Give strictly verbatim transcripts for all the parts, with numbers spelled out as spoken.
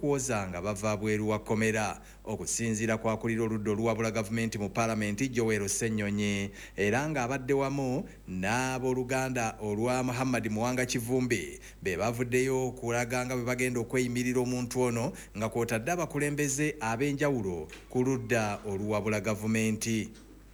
okwoza nga bava bweru wa komera okusinziira kwa kulira oludda oluwabula gavumenti mu Parliament Joel Ssennyonyi era nga abadde wamu n'abooluganda olwa Muhammad Muwanga Kivumbi be bavuddeyo okulaga nga bwe bagenda okweyimirira omuntu ono nga kwotadde abakulembeze ab'enjawulo ku ludda oluwabula gavumenti.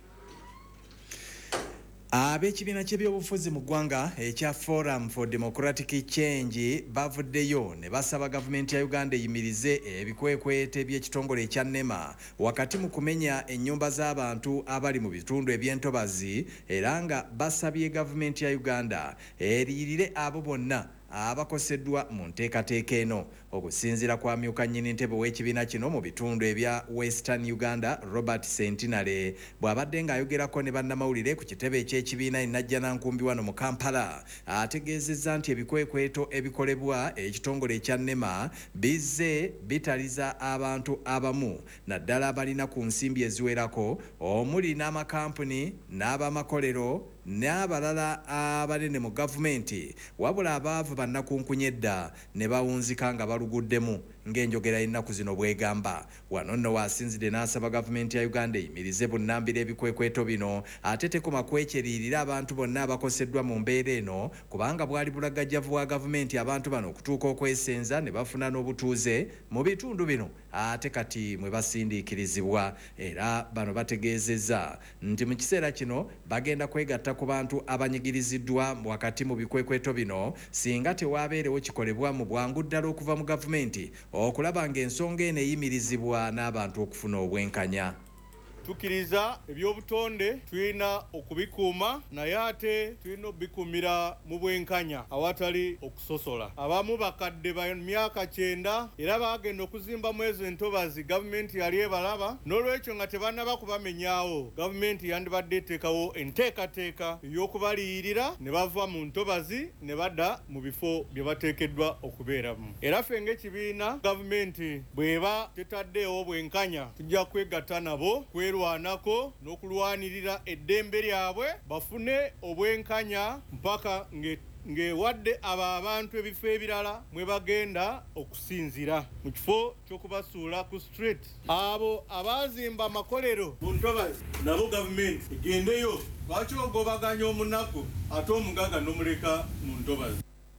Ab'ekibiina ky'ebyobufuzi mu ggwanga ekya Forum for Democratic Change bavuddeyo ne basaba gavumenti ya Uganda eyimirize ebikwekwete by'ekitongole ekya NEMA wakati mu kumenya ennyumba z'abantu abali mu bitundu eby'entobazi era nga basabye gavumenti ya Uganda eriyirire abo bonna abakoseddwa mu nteekateeka eno. Okusinziira kwa myuka nnyini ntebe w'ekibiina kino mu bitundu ebya Western Uganda Robert Sentinale bw'abadde ng'ayogerako ne bannamawulire ku kitebe eky'ekibiina e Najjanankumbi wano mu Kampala ategeezezza nti ebikwekweto ebikolebwa ekitongole ekya NEMA bizze bitaliza abantu abamu naddala abalina ku nsimbi eziwerako omuli n'amakampuni n'abamakolero n'abalala abanene mu gavumenti wabula abaavu bannakunkunye edda ne bawunzika nga baluguddemu ng'enjogera y'ennaku zino bw'egamba. Wano nno waasinzidde n'asaba gavumenti ya Uganda eyimirize bunnambira ebikwekweto bino ate tekoma kwekyeriirira abantu bonna abakoseddwa mu mbeera eno kubanga bwali bulagajjavu bwa gavumenti abantu bano okutuuka okwesenza ne bafuna n'obutuuze mu bitundu bino ate kati mwe basindiikirizibwa. Era bano bategeezezza nti mu kiseera kino bagenda kwegatta ku bantu abanyigiriziddwa wakati mu bikwekweto bino singa tewaabeerewo kikolebwa mu bwangu ddala okuva mu gavumenti okulaba ng'ensonga eno eyimirizibwa n'abantu okufuna obwenkanya. Tukiriza ebyobutonde tulina okubikuuma naye ate tulina obikumira mu bwenkanya awatali okusosola. Abamu bakadde ba myaka kyenda era bagenda okuzimba ezo entobazi gavumenti yali ebalaba n'olwekyo nga tebannaba kubamenyaawo gavumenti yandibadde eteekawo enteekateeka ey'okubaliyirira ne bava mu ntobazi ne badda mu bifo bye bateekeddwa okubeeramu. Era ffe ng'ekibiina gavumenti bw'eba tetaddeewo bwenkanya tujja kwegatta nabo lwanako n'okulwanirira eddembe lyabwe bafune obwenkanya mpaka ng'ewadde abo abantu ebifo ebirala mwe bagenda okusinzira mu kifo ky'okubasuula ku street. Abo abaazimba amakolero mu ntobazi nabo gavumenti egendeyo lwaki ogobaganya omunaku ate omugaga n'omuleka mu ntobazi.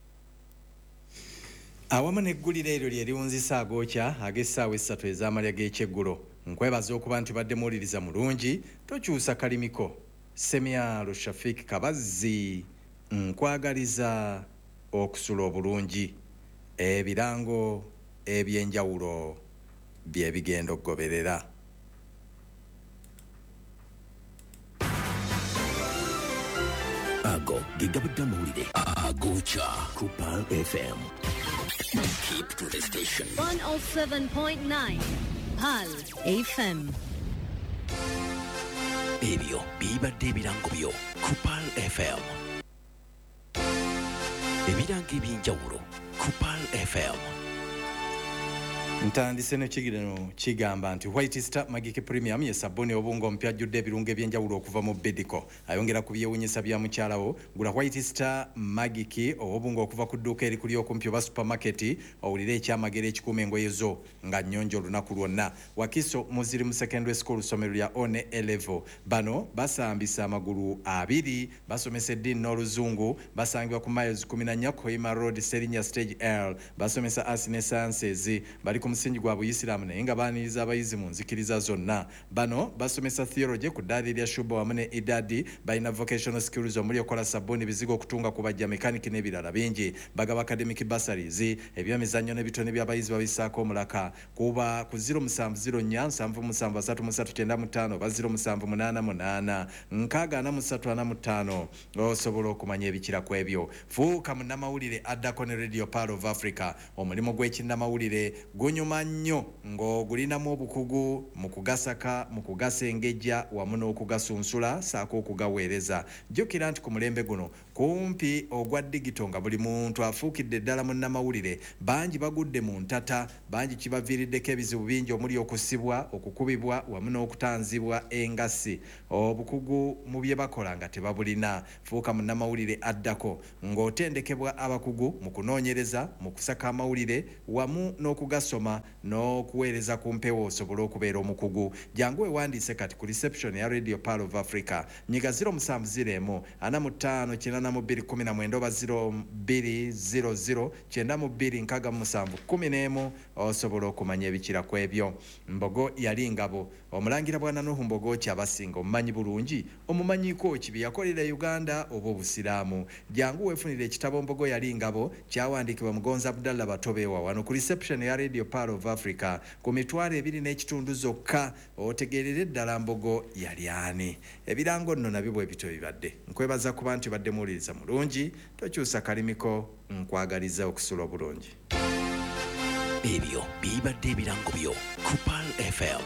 Awamu n'eggulire eryo lye liwunzisa agookya ag'essaawa essatu ez'amalya g'ekyeggulo. Nkwebaza okuba nti badde muwuliriza mulungi tokyusa kalimiko. Semyalo Shafik Kabazzi nkwagaliza okusula obulungi. Ebirango eby'enjawulo bye bigenda okugoberera. Ago gigabudde amawulire agookya ku Pearl F M. Keep to the station. one oh seven point nine Pearl F M. Ebyo bibadde ebirango byo ku Pearl F M. Ebirango eby'enjawulo ku Pearl F M. Ntandise no kigirano kigamba nti White Star Magic Premium ye sabuni obungo mpya judde ebirungo eby'enjawulo okuva mu Bedico. Ayongera ku byewunyisa bya mukyalawo gula White Star Magic obungo okuva ku dduuka eri kuli okumpi oba supermarket owulire ekyamagero ekikuuma engoye zo nga nnyonjo olunaku lwonna. Wakiso muziri mu secondary school ssomero lya one eleven bano basambisa amagulu abiri basomesa eddiini n'oluzungu basangibwa ku miles kumi na nnya Koima Road Serinya Stage L basomesa arts ne sciences bali ku musingi gwa buyisiraamu naye nga baaniriza abayizi mu nzikiriza zonna. Bano basomesa theology ku ddaali lya Shuba wamu ne idadi balina vocational skills omuli okola sabbuuni bizigo okutunga ku bajja mekaniki n'ebirala bingi. Bagaba academic bursaries ebyemizannyo n'ebitone by'abayizi babissaako omulaka kuba ku zero seven zero nnya seven seven three three nine five oba zero seven eight eight nkaaga ana three ana five osobola okumanya ebikira ku ebyo. Fuuka munnamawulire addako ne Radio Pearl of Africa. Omulimu gw'ekinnamawulire gunyuma nnyo ng'ogulinamu obukugu mu kugasaka mu kugasengejja wamu n'okugasunsula saako okugaweereza. Jjukira nti ku mulembe guno kumpi ogwa digito nga buli muntu afuukidde ddala munnamawulire bangi bagudde mu ntata bangi kibaviiriddeko ebizibu bingi omuli okusibwa okukubibwa wamu n'okutanzibwa engassi obukugu mu bye bakola nga tebabulina fuuka munnamawulire addako ng'otendekebwa abakugu mu kunoonyereza mu kusaka amawulire wamu n'okugasoma n'okuweereza ku mpewo osobole okubeera omukugu jangu wewandiise kati ku reception ya radio Pearl of Africa nyiga zero musanvu ziro emu ana mu ttaano kyenda mu bbiri kumi na mwenda oba ziro bbiri ziro ziro kyenda mu bbiri nkaaga mu musanvu kumi n'emu osobola okumanya ebikira ku ebyo. Mbogo yali ngabo omulangira bwana Nuhu Mbogo kyabasinga omumanyi bulungi omumanyiiko kibi yakolera Uganda oba obusiraamu jangu weefunire ekitabo Mbogo yali ngabo kyawandiikibwa Mugonza Abdallah Batobewa wano ku reception ya radio Pearl of Africa ku mitwalo ebiri n'ekitundu zokka otegeerere ddala Mbogo yali ani. Ebirango nno nabyo bwe bito bibadde nkwebaza kuba nti badde muwuliriza mulungi tokyusa kalimiko nkwagaliza okusula obulungi. Ebyo bibadde ebirango byo ku Pearl F M.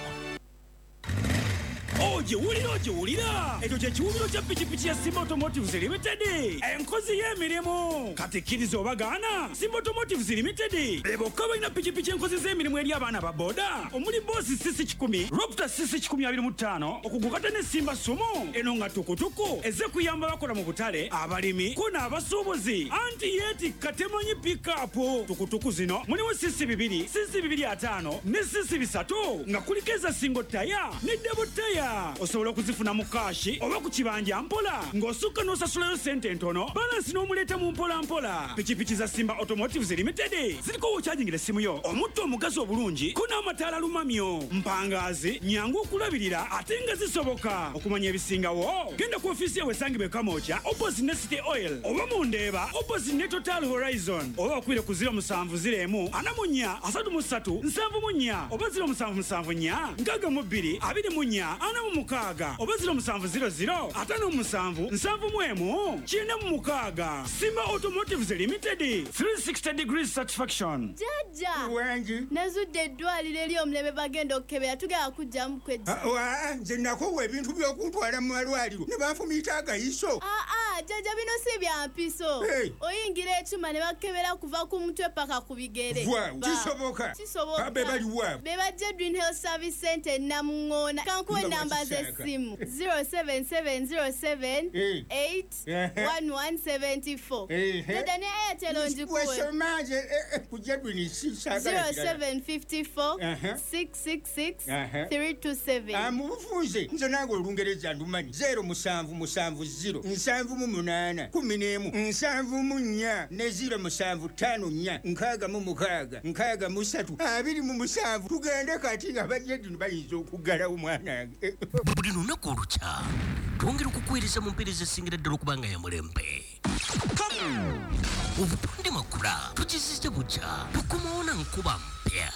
Oje wulira oje wulira ekyo kye kiwumiro kya pikipiki ya Simba Automotives Limited enkozi y'emirimu kati kkiriza obagaana Simba Automotives Limited bebokka balina pikipiki enkozi z'emirimu eri abaana ba boda omuli boosi sisi kikumi Raptor sisi kikumi abiri mu ttaano okugukata ne Simba Sumo eno nga tukutuku eze kuyamba bakola mu butale abalimi ko n'abasuubuzi anti yeti katemanyi pikapu tukutuku zino mulimu sisi bibiri sisi bibiri ataano ne sisi bisatu nga kulikeza singo taya ne double taya osobola okuzifuna mu kashi oba ku kibanja mpola ng'osukka n'osasulayo sente ntono balansi n'omuleeta mu mpola mpola. Pikipiki za Simba Automotives Limited ziriko wokyajingira essimu yo omutto omugazi obulungi ko n'amataala lumamyo mpangaazi nyangu okulabirira ate nga zisoboka okumanya ebisingawo genda ku ofiisi yawe esangibwa Kamooja opposite ne City Oil oba mu Ndeeba opposite ne Total Horizon oba okwire ku ziro musanvu ziro emu ana mu nnya asatu mu ssatu nsanvu mu nnya oba ziro musanvu musanvu nnya nkaaga mu bbiri abiri mu nnya ana mu mukaaga oba ziro musanvu ziro ziro ataano mu musanvu nsanvu mu emu kyenda mu mukaaga. Simba Automotives Limited three sixty degrees satisfaction. Jaja wangi nazudde eddwaliro eri omulebe bagenda okukebera tugenda kujjamu kwejja wa nze nakowa ebintu by'okuntwala mu malwaliro ne banfumiita agayiso. aa jaja bino si bya mpiso oyingira ekyuma ne bakebera kuva ku mutwe paka ku bigere. Kisoboka kisoboka be bali wa be bajja Green Health Service Center Namuŋŋoona kankuwe namba z'essimu zero seven seven zero seven eight one one seven four jaja ne Airtel onjikuwe wesomaje kujja Green zero seven five four six six six three two seven. amubufunze nze nange olungereza ndumanyi zero musanvu musanvu ziro nsanvu mu munaana kumi n'emu nsanvu mu nnya ne ziro musanvu ttaano nnya nkaaga mu mukaaga nkaaga mu ssatu abiri mu musanvu tugende kati nga bajjedini bayinza okuggalawo mwanange. Buli lunaku olukya twongera okukuweereza mu mpeereza esingira ddala okuba nga ya mulembe. Obutonde makula tukizizza bukya tukomawo na nkuba mpya.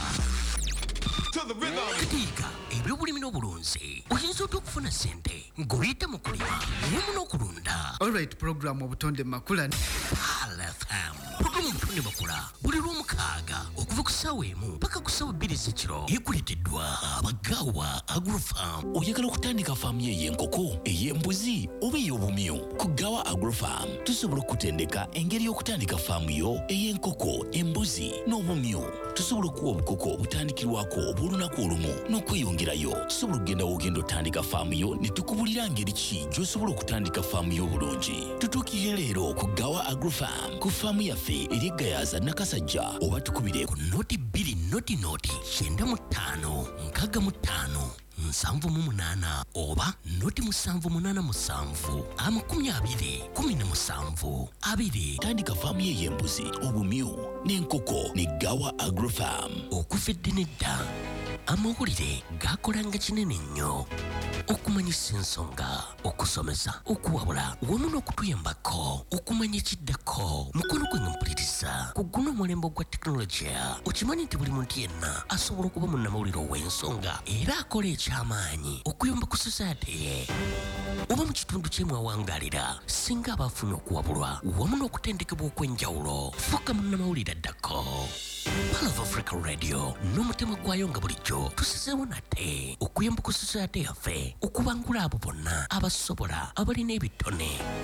Katiika ebyobulimi n'obulunzi oyinza otya okufuna ssente ng'oyita mu kulima wamu n'okulunda. Alright program obutonde makula Pearl F M programu obutonde makula buli lw'omukaaga okuva ku ssaawa emu paka ku ssaawa bbiri ez'ekiro ekuleeteddwa abagaawa Agrofarm. Oyagala okutandika faamu ye ey'enkoko ey'embuzi oba ey'obumyu ku Gawa Agrofarm tusobola okutendeka engeri y'okutandika faamu yo ey'enkoko embuzi n'obumyu. Tusobola okuwa obukoko obutandikirwako obw'olunaku olumu n'okweyongerayo. Tusobola okugenda w'ogenda otandika faamu yo ne tukubulira ngeri ki gy'osobola okutandika faamu yo obulungi. Tutuukire leero ku Gawa Agrofarm ku faamu yaffe eri Gayaza Nakasajja oba tukubire ku noti bbiri noti noti kyenda mu ttaano nkaaga mu ttaano nsanvu mu munaana oba noti musanvu munaana musanvu amakumi abiri kumi na musanvu abiri. Tandika faamu ye y'embuzi obumyu n'enkoko ne Gawa Agrofarm. Okuva eddene dda amawulire gaakolanga kinene nnyo okumanyisa ensonga okusomesa okuwabula wamu n'okutuyambako okumanya ekiddako mukono gwe nga mpuliriza ku guno omulembe gwa tekinologiya. Okimanyi nti buli muntu yenna asobola okuba munnamawulire ow'ensonga era akola ekyamaanyi okuyamba ku society ye oba mu kitundu ky'emu awangaalira singa abaafuna okuwabulwa wamu n'okutendekebwa okw'enjawulo. Fuuka munnamawulire addako. Pearl of Africa Radio n'omutima gwayo nga bulijjo tusizeewo nate okuyamba ku society yaffe okubangula abo bonna abasobola abalina ebitone.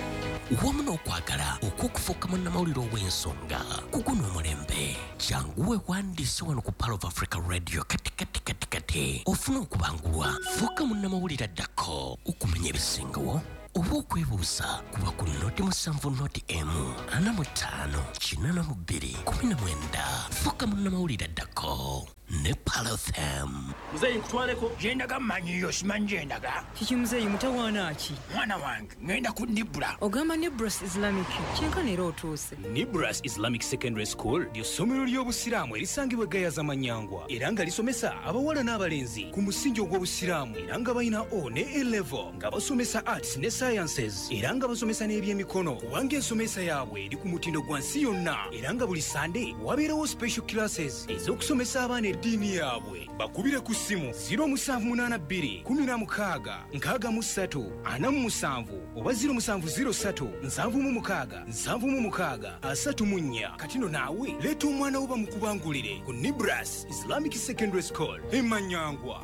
wamu n'okwagala okw'okufuuka munnamawulire ow'ensonga kuguno omulembe kyanguwe wandiise wano ku Pearl of Africa Radio kati kati kati kati ofuna okubangulwa fuuka munnamawulire addako okumanya ebisingawo oba okwebuuza kuba ku noti musanvu noti emu ana mu ttaano kinana mu bbiri kumi na mwenda fuuka munnamawulire addako ne Pearl F M. Muzeyi nkutwaleko jendaga mmanyiyo simanyi jendaga kiki muzeyi mutawaana ki mwana wange ngenda ku Nibra ogamba Nibras Islamic kyenkana era otuuse Nibras Islamic Secondary School ly'essomero ly'obusiraamu erisangibwa Gayaza Manyangwa era nga lisomesa abawala n'abalenzi ku musingi ogw'obusiraamu era nga balina O ne A level nga basomesa arts ne sciences era nga basomesa n'ebyemikono kubanga ensomesa yaabwe eri ku mutindo gwa nsi yonna era nga buli Sunday wabeerawo special classes ez'okusomesa abaana eddiini yaabwe bakubire ku ssimu zero seven eight two kumi na mukaaga nkaaga mu ssatu ana mu musanvu oba zero seven zero three nsanvu mu mukaaga nsanvu mu mukaaga asatu mu nnya katino naawe leeta omwana wo bamukubangulire ku Nibras Islamic Secondary School e Manyangwa.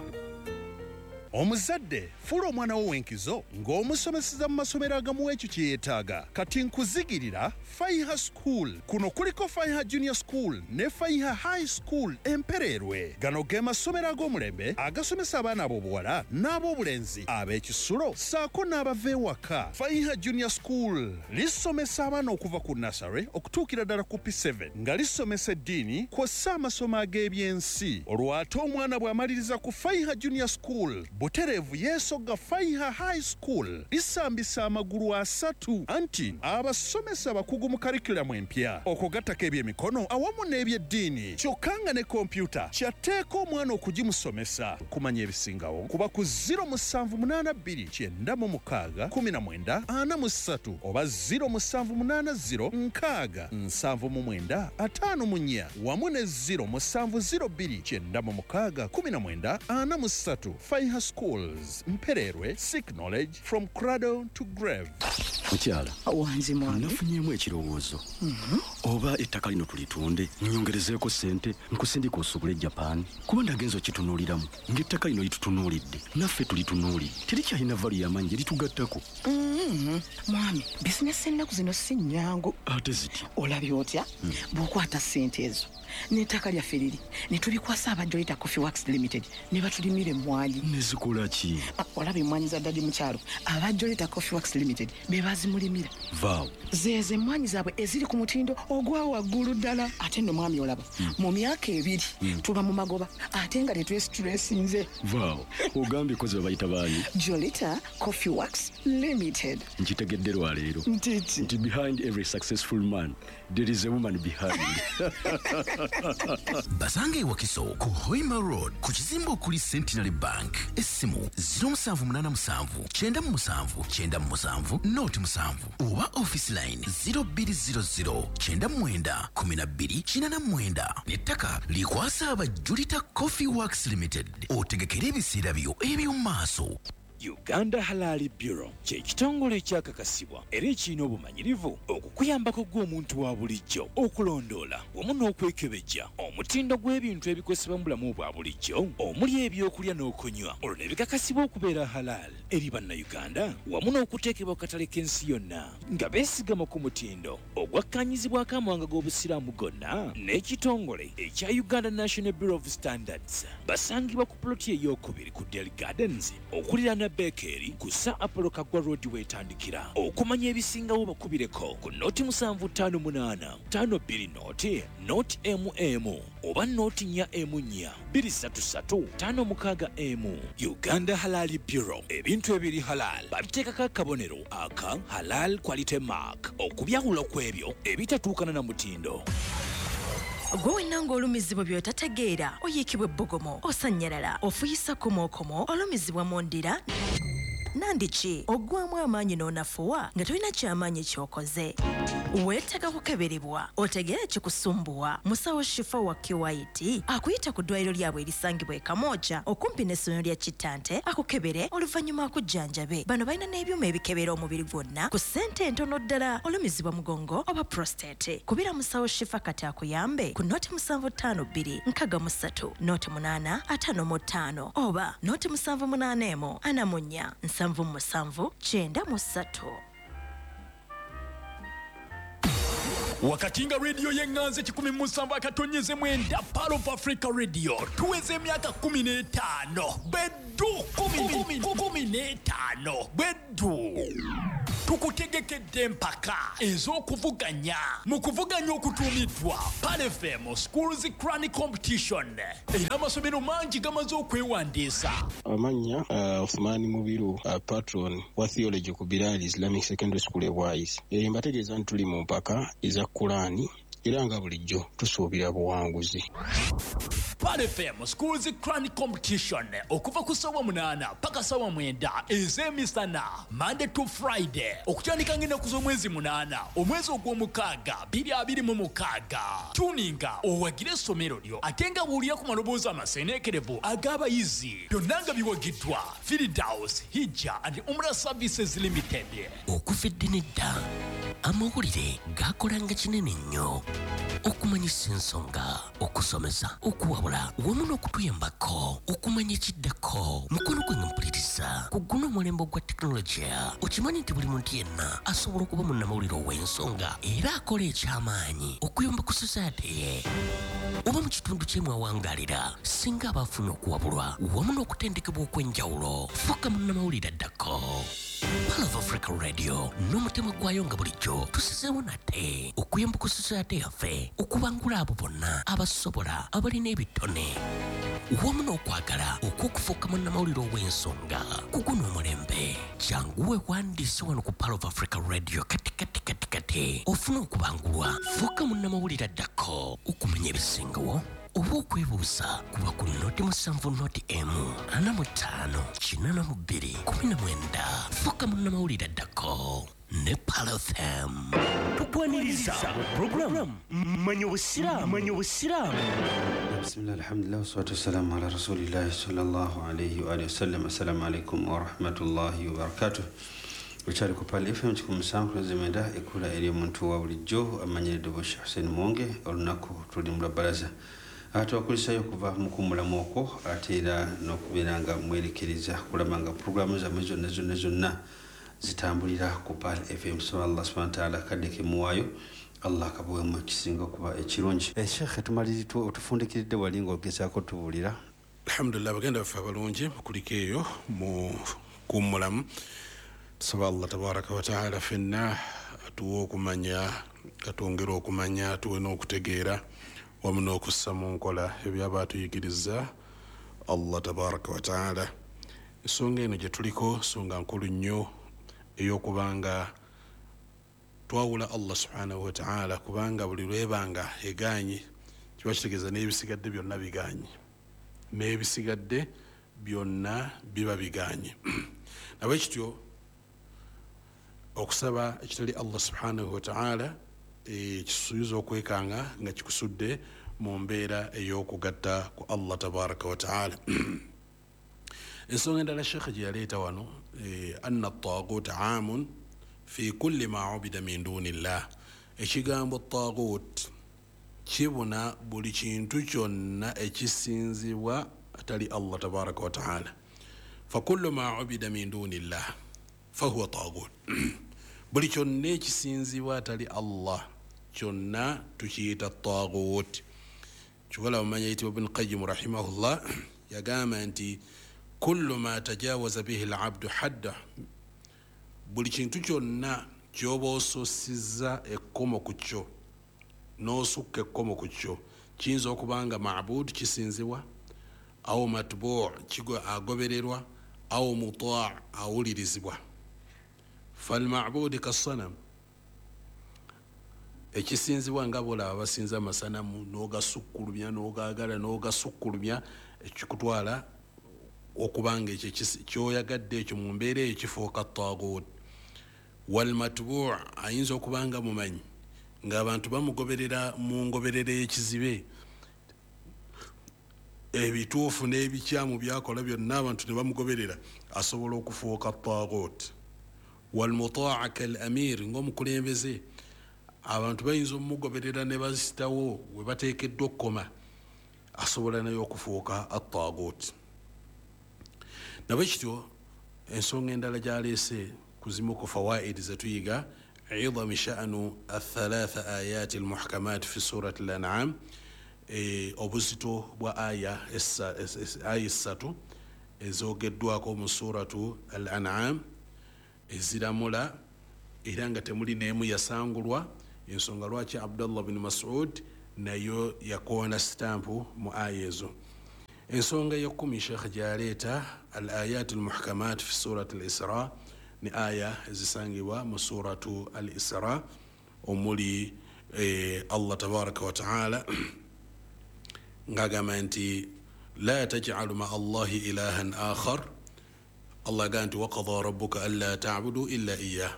Omuzadde fuula omwana wo w'enkizo ng'omusomeseza mu masomero agamu ekyo kye yeetaaga kati nkuzigirira Faiha School. Kuno kuliko Faiha Junior School ne Faiha High School Empererwe. Gano ge masomero ag'omulembe agasomesa abaana ab'obuwala n'ab'obulenzi ab'ekisulo saako n'abava ewaka. Faiha Junior School lisomesa abaana okuva ku nursery okutuukira ddala ku P seven nga lisomesa eddiini kw'ossa amasomo ag'ebyensi. Olwo ate omwana bw'amaliriza ku Faiha Junior School butereevu yeesogga Faiha High School lisambisa amagulu asatu anti abasomesa abakugu mu karikulamu empya okugattako ebyemikono awamu n'ebyeddiini kyokka nga ne kompyuta kyatteeka omwana okugimusomesa. Kumanya ebisingawo kuba ku zero seven eight two kyenda mu mukaaga kumi na mwenda ana mu ssatu oba zero seven eight zero nkaaga nsanvu mu mwenda ataano mu nnya wamu ne zero seven zero two kyenda mu mukaaga kumi na mwenda ana mu ssatu. Faiha Schools Mpererwe, seek knowledge from cradle to grave. Mukyala wanzi mwami nafunyemu ekirowoozo oba ettaka lino tulitunde nyongerezeeko ssente nkusindika osobole Japan kuba ndagenza okitunuuliramu ng'ettaka lino litutunuulidde naffe tulitunuulidde terikyalina valu y'amaanyi gye litugattako. mwami bizinesi ennaku zino si nnyangu ate ziti olabye otya bw'okwata ssente ezo n'ettaka lyaffe liri ne tulikwasa abajolita Coffee Works Limited ne batulimira emmwanyi. nezikola ki? olaba emmwanyi za ddadi mukyalo abajolita Coffee Works Limited be bazimulimira vaawo zeeze emmwanyi zaabwe eziri ku mutindo ogwa waggulu ddala. ate nno mwami olaba mu myaka ebiri tuba mu magoba ate nga tetwesitulesinze. vaawo ogambye kozi babayita baani? Jolita Coffee Works Limited. nkitegedde lwaleero ntiti nti behind every successful man there is a woman behind. Basanga e Wakiso ku Hoima Road ku kizimbe okuli Centenary Bank essimu zero seven eight seven kyenda mu musanvu kyenda mu musanvu noti musanvu oba office line zero two zero zero kyenda mu mwenda kumi na bbiri kinana mu mwenda. N'ettaka likwasa abajulita Coffee Works Limited otegekera ebiseera byo eby'omu maaso. Uganda Halali Bureau kye kitongole ekyakakasibwa era ekirina obumanyirivu okukuyambako gw'omuntu wa bulijjo okulondoola wamu n'okwekebejja omutindo gw'ebintu ebikozesebwa mu bulamu bwa bulijjo omuli ebyokulya n'okunywa olwo ne bikakasibwa okubeera halal eri bannayuganda wamu n'okuteekebwa ku katale k'ensi yonna nga beesigama ku mutindo ogwakkaanyizibwako amawanga g'obusiraamu gonna n'ekitongole ekya Uganda National Bureau of Standards. Basangibwa ku ploti ey'okubiri ku Dairy Gardens okuliraana Bakery kusa Apollo Kagwa Road wetandikira. Okumanya ebisingawo bakubireko ku noti musanvu ttaano munaana ttaano bbiri noti noti M M oba noti nnya M nnya bbiri ssatu ssatu ttaano mukaaga M. Uganda Halal Bureau ebintu ebiri halal babiteekako akabonero aka halal quality mark okubyawula kw'ebyo ebitatuukana na mutindo. gwe wenna ng'olumizibwa by'otategeera oyiikibwa ebbugumu osanyalala ofuyisa komokomo olumizibwa mu ndira nandiki oggwamu amaanyi n'onafuwa nga tolina kyamaanyi ky'okoze weetaaga kukeberebwa otegeera kikusumbuwa musawo shifa wa Kiwaiti akuyita ku ddwaliro lyabwe erisangibwa e Kamooja okumpi n'essomero lya Kitante akukebere oluvannyuma akujjanjabe. Bano balina n'ebyuma ebikebera omubiri gwonna ku ssente entono ddala olumizibwa mugongo oba prostate. Kubira musawo shifa kati akuyambe ku noti musanvu ttaano bbiri nkaaga mu ssatu noti munaana ataano mu ttaano oba noti musanvu munaana emu ana mu nnya nsanvu mu musanvu kyenda mu ssatu. wakati nga radio yenganze kikumi musanvu akatonyeze mwenda Pearl of Africa Radio tuweze emyaka kumi n'etaano beddu kumi kumi n'etaano beddu tukutegekedde empaka ez'okuvuganya mu kuvuganya okutuumiddwa Pearl F M Schools Crown Competition era amasomero mangi gamaze okwewandiisa. Amanya uh, Othmani Mubiru uh, patron wa theology ku Bilal Islamic Secondary School e Wise. E, mbategeeza nti tuli mu mpaka eza Kurani era nga bulijjo tusuubira buwanguzi. Pearl F M Schools Crown Competition okuva ku ssaawa munaana paka ssaawa mwenda ez'emisana Monday to Friday okutandika ng'ennaku z'omwezi munaana omwezi ogw'omukaaga bbiri abiri mu mukaaga. Tuninga owagire essomero lyo ate nga buulira ku maloboozi amaseeneekerevu ag'abayizi byonna nga biwagiddwa Firdaus Hijja and Umrah Services Limited. Okufedde nedda amawulire gaakolanga kinene nnyo okumanyisa ensonga okusomesa okuwabula wamu n'okutuyambako okumanya ekiddako mukono gwe nga mpuliriza ku guno omulembe gwa tekinologiya. Okimanyi nti buli muntu yenna asobola okuba munnamawulire ow'ensonga era akola eky'amaanyi okuyamba ku society ye oba mu kitundu kyemwawangalira singa abaafuna okuwabulwa wamu n'okutendekebwa okw'enjawulo fuuka munnamawulire addako. Pearl of Africa Radio n'omutima gwayo nga bulijjo tusizeewo nate okuyamba ku society yaffe okubangula abo bonna abasobola abalina ebitone wamu n'okwagala okw'okufuuka munnamawulire ow'ensonga ku guno omulembe. Jangu weewandiise wano ku Pearl of Africa Radio kati kati kati kati ofuna okubangulwa fuuka munnamawulire addako okumanya ebisingawo oba okwebuuza kuba ku noti musanvu noti emu ana mu ttaano kinaana mu bbiri kumi na mwenda fuuka munnamawulire addako ne Pearl F M. Tukwaniriza program manya obusiraamu manya obusiraamu. Bismillah, alhamdulillah, wassalatu wassalamu ala rasulillahi sallallahu alayhi wa alihi wasallam. Assalamu alaikum wa rahmatullahi wa barakatuh. Ukyali ku Pearl F M kikumi musanvu ez'emenda ekula eri omuntu wa bulijjo amanyiridde Bush Hussein Mwonge olunaku tuli mu balaza ate okulisayo okuva mu kumulamu okwo ate era n'okubeera nga mwerekeriza kulaba nga puroguramu zammwe zonna zonna zonna zitambulira ku Pearl F M. So Allah subhanahu wa ta'ala kadde ke muwaayo Allah kabuwemu ekisinga okuba ekirungi. Sheikh tumaliri otufundikiridde wali ng'ogezaako tubuulira. Alhamdulillah bagenda baffe abalungi kuliko eyo mu kumulamu tusaba Allah tabaraka wa ta'ala fenna atuwe okumanya atwongere okumanya atuwe n'okutegeera wamu n'okussa mu nkola ebyaba atuyigiriza Allah tabaraka wa ta'ala. Ensonga eno gye tuliko nsonga nkulu nnyo ey'okubanga twawula Allah subhanahu wa ta'ala kubanga buli lwebanga eganye kiba kitegeeza n'ebisigadde byonna biganye n'ebisigadde byonna biba biganye. Nabwekityo okusaba ekitali Allah subhanahu wa ta'ala ekisuubiza okwekanga nga kikusudde mu mbeera ey'okugatta ku Allah tabaraka wa ta'ala. Ensonga endala Sheikh gye yaleeta wano anna at-taaghut aamun fi kulli ma ubida min dunillah. Ekigambo taaghut kibuna buli kintu kyonna ekisinzibwa atali Allah tabaraka wa ta'ala. Fa kullu ma ubida min dunillah fahuwa taaghut. Buli kyonna ekisinzibwa atali Allah kyonna tukiyita taaghut. Kikola bamanya yitibwa Ibn Qayyim rahimahullah yagamba nti kullu ma tajawaza bihi al-abdu hadda. Buli kintu kyonna kyoba osoosizza ekkomo ku kyo n'osukka ekkomo ku kyo kiyinza okubanga ma'bud kisinzibwa awo matbu' kigo agobererwa awo muta' awulirizibwa. Falma'budi kassanam ekisinzibwa nga bolaba basinza amasanamu n'ogasukkulumya n'ogaagala n'ogasukkulumya ekikutwala okubanga ekyo kyoyagadde ekyo mu mbeera eyo kifuuka taaghut. Walmatbu' ayinza okubanga mumanyi ng'abantu bamugoberera mu ngoberera ekizibe ebituufu n'ebikyamu byakola byonna abantu ne bamugoberera asobola okufuuka taaghut. Walmutaa' kal amir ng'omukulembeze abantu bayinza omugoberera ne basitawo we bateekeddwa okukoma asobola nayo okufuuka at-taaghut. Nabwekityo ensonga endala gy'aleese kuzimu ku fawaidi ze tuyiga عظم شأن الثلاث آيات المحكمات في سورة الأنعام obuzito bwa aya aya essatu ezogeddwako mu suratu al-an'am eziramula era nga temuli n'emu yasangulwa ensonga lwaki Abdullah bin Mas'ud nayo yakoona stampu mu aya ezo. ensonga y'ekkumi Sheikh gyaleeta al-ayat al-muhkamat fi surati al-Isra ni aya ezisangibwa mu suratu al-Isra omuli Allah tabaraka wa ta'ala ngagamba nti la taj'alu ma Allahi ilahan akhar. Allah ganti wa qadha rabbuka alla ta'budu illa iyyah.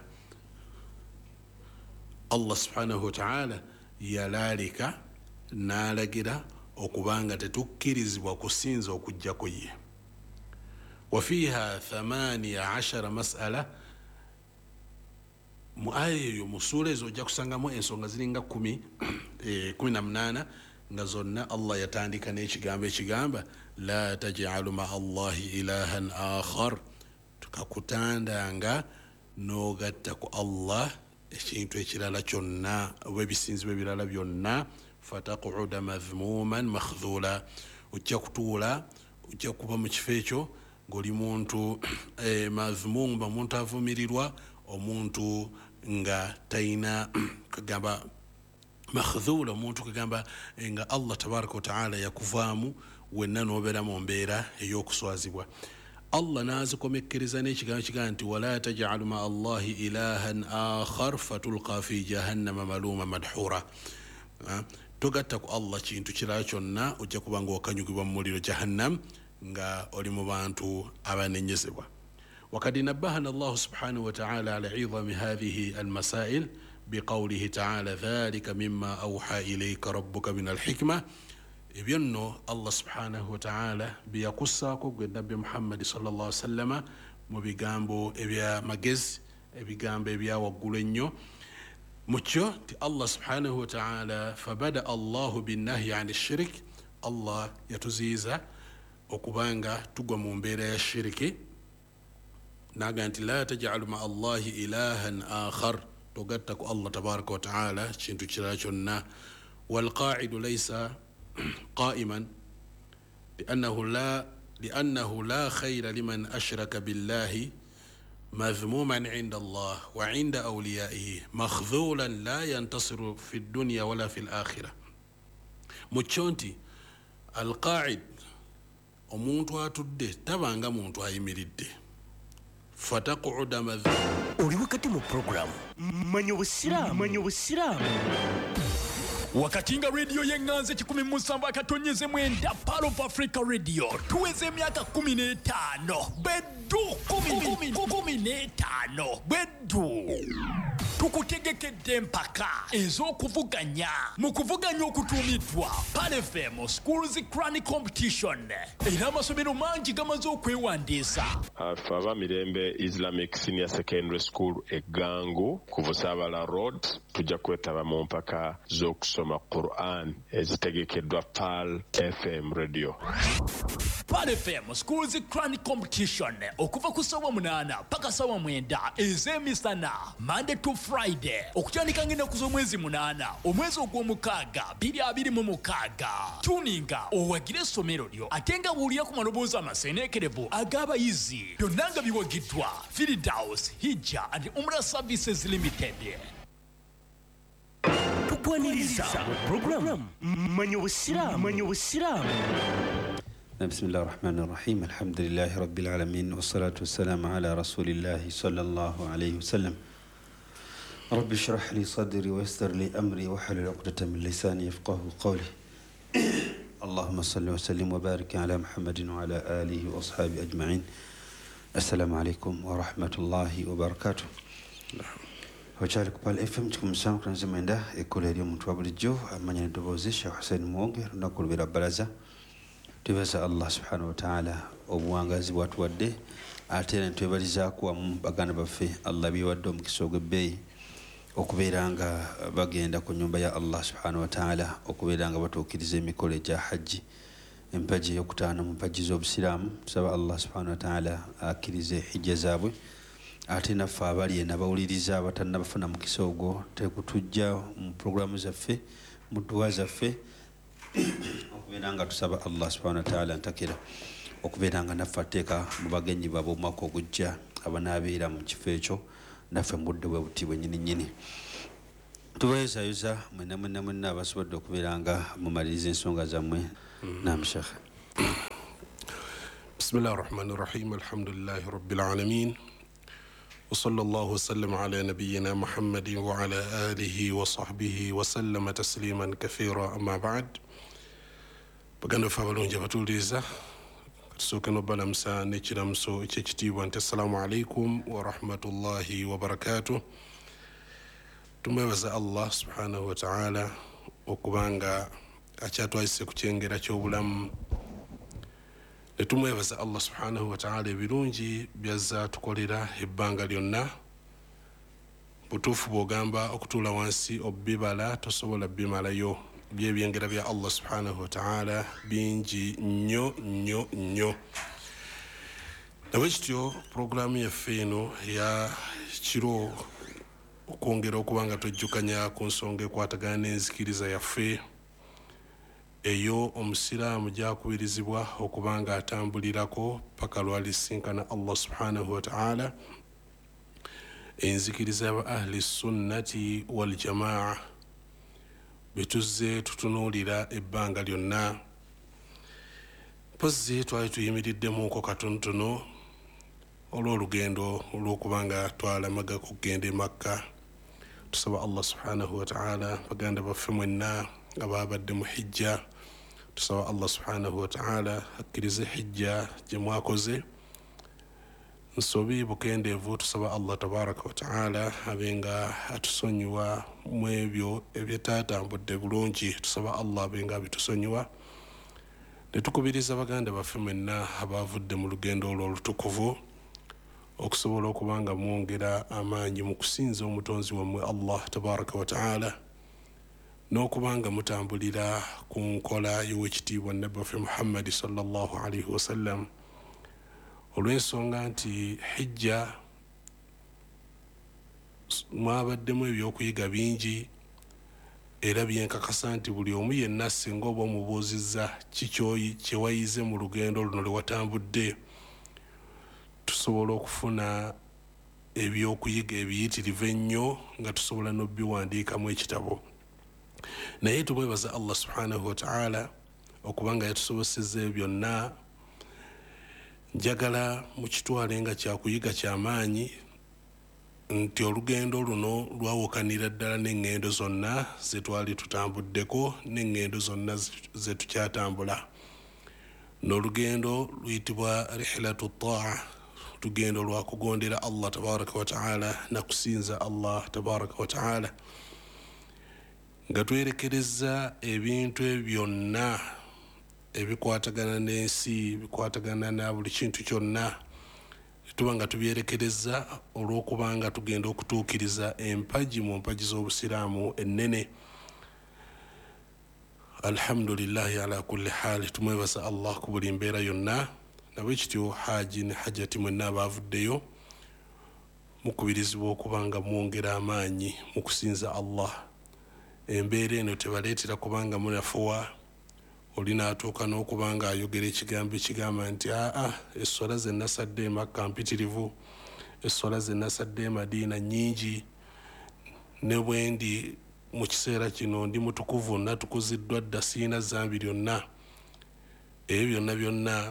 Allah subhanahu wa ta'ala yalalika nalagira okubanga tetukkirizibwa kusinza okujjako ye. wa fiha thamaniya ashara mas'ala mu aya eyo mu sura ezo ojja kusangamu ensonga ziringa kumi kumi na munana nga zonna Allah yatandika n'ekigambo ekigamba la taj'alu ma Allahi ilahan akhar, tukakutandanga n'ogatta ku Allah ekintu ekirala kyonna oba ebisinzibwa ebirala byonna fataquda madhmuman makhdhula, ojja kutuula ojja kuba mu kifo ekyo ng'oli muntu madhmum, omuntu avumirirwa, omuntu nga tayina kagamba makhdhula, omuntu kagamba nga Allah tabaraka wa ta'ala yakuvaamu wenna n'obeera mu mbeera ey'okuswazibwa. Allah n'azikomekereza n'ekigambo kiga nti wala taj'alu ma Allahi ilahan akhar fatulqa fi jahannama maluma madhura. Togatta ku Allah kintu kirala kyonna ojja kuba nga wakanyugibwa mu muliro jahannam nga oli mu bantu abanenyezebwa. وقد نبهنا الله سبحانه وتعالى على عظم هذه المسائل بقوله تعالى ذلك مما أوحى إليك ربك من الحكمة. ibyenno Allah subhanahu wa ta'ala byakussaako gwe nabbi Muhammad sallallahu alaihi wasallam mu bigambo ebya magezi, ebigambo ebya waggulu ennyo. Mukyo ti Allah subhanahu wa ta'ala fabada Allahu binnahyi ani shirk, Allah yatuziiza okubanga tugwa mu mbeera ya shiriki naga nti la taj'alu ma Allahi ilahan akhar, togatta ku Allah tabaraka wa ta'ala kintu kirala kyonna. walqa'idu laysa قائما لأنه لا لأنه لا خير لمن أشرك بالله مذموما عند الله وعند أوليائه مخذولا لا ينتصر في الدنيا ولا في الآخرة. متشونتي القاعد omuntu atudde tabanga muntu ayimiridde fataq'uda madhmuma. oli wakati mu program manyi obusiraamu manyi obusiraamu wakati nga radio yenganze kikumi musanvu akatonyeze mwenda Pearl of Africa Radio tuweze emyaka kumi n'etaano beddu kumi kumi n'etaano beddu tukutegekedde empaka ez'okuvuganya mu kuvuganya okutuumiddwa Pearl F M Schools Crown Competition era amasomero mangi gamaze okwewandiisa. Faba Mirembe Islamic Senior Secondary School Egangu ku Busabala Road tujja kwetaba mu mpaka z'okusoma Quran ezitegekeddwa Pearl F M Radio. Pearl F M Schools Crown Competition okuva ku ssaawa munaana paka ssaawa mwenda ez'emisana Monday to Friday okutandika ng'ennaku z'omwezi munaana omwezi ogw'omukaaga bbiri abiri mu mukaaga. Tuninga owagire essomero lyo ate nga buulira ku maloboozi amaseeneekerevu ag'abayizi byonna nga biwagiddwa Firdaus Hijja and Umrah Services Limited. tukwaniriza program manyi obusiraamu manyi obusiraamu. بسم الله الرحمن الرحيم الحمد لله رب العالمين والصلاة والسلام على رسول الله صلى الله عليه وسلم. رب اشرح لي صدري ويسر لي أمري واحلل عقدة من لساني يفقه قولي. اللهم صل وسلم وبارك على محمد وعلى آله وأصحابه أجمعين. السلام عليكم ورحمة الله وبركاته. Wachari kupala F M chiku msangu kwa nzima enda ekule iliyo mtu wabuli jo amanya nidobozi Sheikh Hussein Mwonge runakulubira baraza tubeza Allah subhanahu wa ta'ala obuwangazi watu wadde atera ntwebaliza kuwa bagana bafe Allah biwadde omukisogwe beyi okubeeranga bagenda ku nyumba ya Allah subhanahu wa ta'ala okubeeranga batuukiriza emikolo gya hajji empaji ey'okutaano mu mpaji z'obusiraamu tusaba Allah subhanahu wa ta'ala akkirize hijja zaabwe ate naffe abali ena bawuliriza abatannabafuna mukisa ogwo tekutujja mu programu zaffe mu dduwa zaffe okubeera nga tusaba Allah subhanahu wa ta'ala ntakira okubeera nga naffe ateeka mu bagenyi baabwe omwaka ogujja abanaabeera mu kifo ekyo naffe mudde bwe buti bwennyini nnyini tubayozayoza mwena mwena mwena abasobodde okubeera nga mumaliriza ensonga zammwe namushekhe. Bismillahir Rahmanir Rahim. Alhamdulillahi Rabbil Alamin. Wa sallallahu wa sallam ala nabiyyina Muhammadin wa ala alihi wa sahbihi wa sallama tasliman kathira amma ba'd. Baganda fa balungi abatuliriza tusooke n'obalamusa n'ekiramuso ekyekitiibwa nti assalamu alaikum wa rahmatullahi wa barakatuh. Tumwebaza Allah subhanahu wa ta'ala okubanga akyatwayise ku kyengera ky'obulamu. Netumwebaza Allah subhanahu wa ta'ala ebirungi byazza tukolera ebbanga lyonna. Butuufu bw'ogamba okutuula wansi obbibala tosobola bimalayo. Byebyengera bya Allah subhanahu wa ta'ala bingi nnyo nnyo nnyo. Nabwekityo puroguraamu yaffe eno ya kiro okwongera okubanga twejjukanya ku nsonga ekwatagana n'enzikiriza yaffe eyo omusiraamu gyakubirizibwa okubanga atambulirako paka lwalisinkana Allah subhanahu wa ta'ala. Enzikiriza aba ahli sunnati wal jamaa betuzze tutunuulira ebbanga lyonna. Pozzi twali tuyimiriddemuko katonotono olw'olugendo olw'okubanga twalamaga kugenda e Makka. Tusaba Allah subhanahu wa ta'ala baganda baffe mwenna ababadde mu hijja tusaba Allah subhanahu wa ta'ala akkirize hijja gye mwakoze nsobi bukendeevu. Tusaba Allah tabaraka wa ta'ala abenga atusonyiwa mu ebyo ebyetatambudde bulungi. Tusaba Allah abenga abitusonyiwa ne tukubiriza baganda baffe mwenna abavudde mu lugendo olwo olutukuvu okusobola okubanga mwongera amaanyi mu kusinza omutonzi wammwe Allah tabaraka wa ta'ala n'okubanga mutambulira ku nkola y'owekitiibwa nabbi waffe Muhammadi sallallahu alaihi wasallam olw'ensonga nti hijja mwabaddemu ebyokuyiga bingi era byenkakasa nti buli omu yenna singa oba omubuuzizza kikyoyi kyewayize mu lugendo luno lwe watambudde tusobola okufuna ebyokuyiga ebiyitirivu ennyo nga tusobola n'obiwandiikamu ekitabo. Naye tumwebaza Allah subhanahu wa ta'ala okubanga yatusobosezza byonna. Njagala mukitwale nga kyakuyiga kyamaanyi nti olugendo luno lwawokanira ddala n'eŋŋendo zonna ze twali tutambuddeko n'eŋŋendo zonna ze tukyatambula. N'olugendo luyitibwa rihlatu taa, lugendo lwa kugondera Allah tabaraka wa ta'ala na kusinza Allah tabaraka wa ta'ala nga twerekereza ebintu byonna ebikwatagana n'ensi bikwatagana na buli kintu kyonna tuba nga tubyerekereza olw'okubanga tugenda okutuukiriza empaji mu mpaji z'obusiraamu ennene. Alhamdulillahi ala kulli hali. Tumwebaza Allah ku buli mbeera yonna. Nabwekityo haji ne hajjati mwenna abavuddeyo mukubirizibwa okubanga mwongera amaanyi mu kusinza Allah. Embeera eno tebaleetera kubanga munafuwa oli n'atuuka n'okubanga ayogera ekigambo ekigamba nti aa essola ze nasadde e Makka mpitirivu, essola ze nasadde e Madiina nnyingi, ne bwendi mu kiseera kino ndi mutukuvu natukuziddwa dda siina zambi lyonna. Ebyo byonna byonna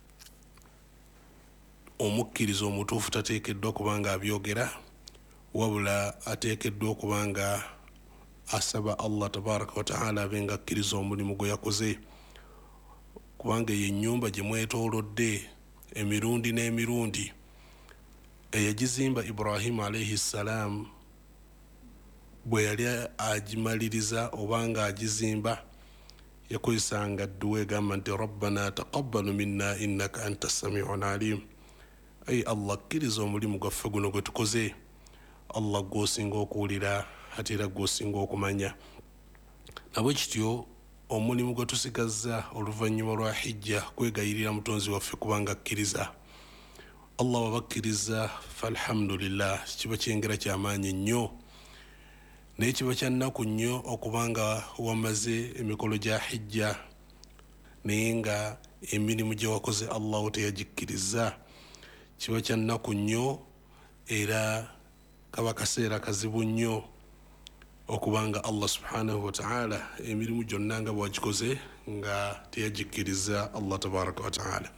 omukkiriza omutuufu tateekeddwa kubanga abyogera wabula ateekeddwa okubanga asaba Allah tabaraka wa ta'ala abenga akkiriza omulimu gwe yakoze kubanga ye ennyumba gye mwetoolodde emirundi n'emirundi eyagizimba Ibrahim alayhi salam bwe yali agimaliriza obanga agizimba yakozesanga dduwa egamba nti rabbana taqabbalu minna innaka anta samiun alim. Ay Allah akkiriza omulimu gwaffe guno gwe tukoze, Allah gw'osinga okuwulira ate era gw'osinga okumanya. Nabwekityo omulimu gwe tusigazza oluvannyuma lwa hijja kwegayirira mutonzi waffe kubanga akkiriza Allah wabakkiriza falhamdulillah kiba kyengera kyamaanyi nnyo naye kiba kya nnaku nnyo okubanga wamaze emikolo gya hijja naye nga emirimu gye wakoze allahu teyagikkiriza kiba kya nnaku nnyo era kaba kaseera kazibu nnyo okubanga Allah subhanahu wa ta'ala emirimu gyonna nga bwagikoze nga teyagikkiriza Allah tabaraka wa ta'ala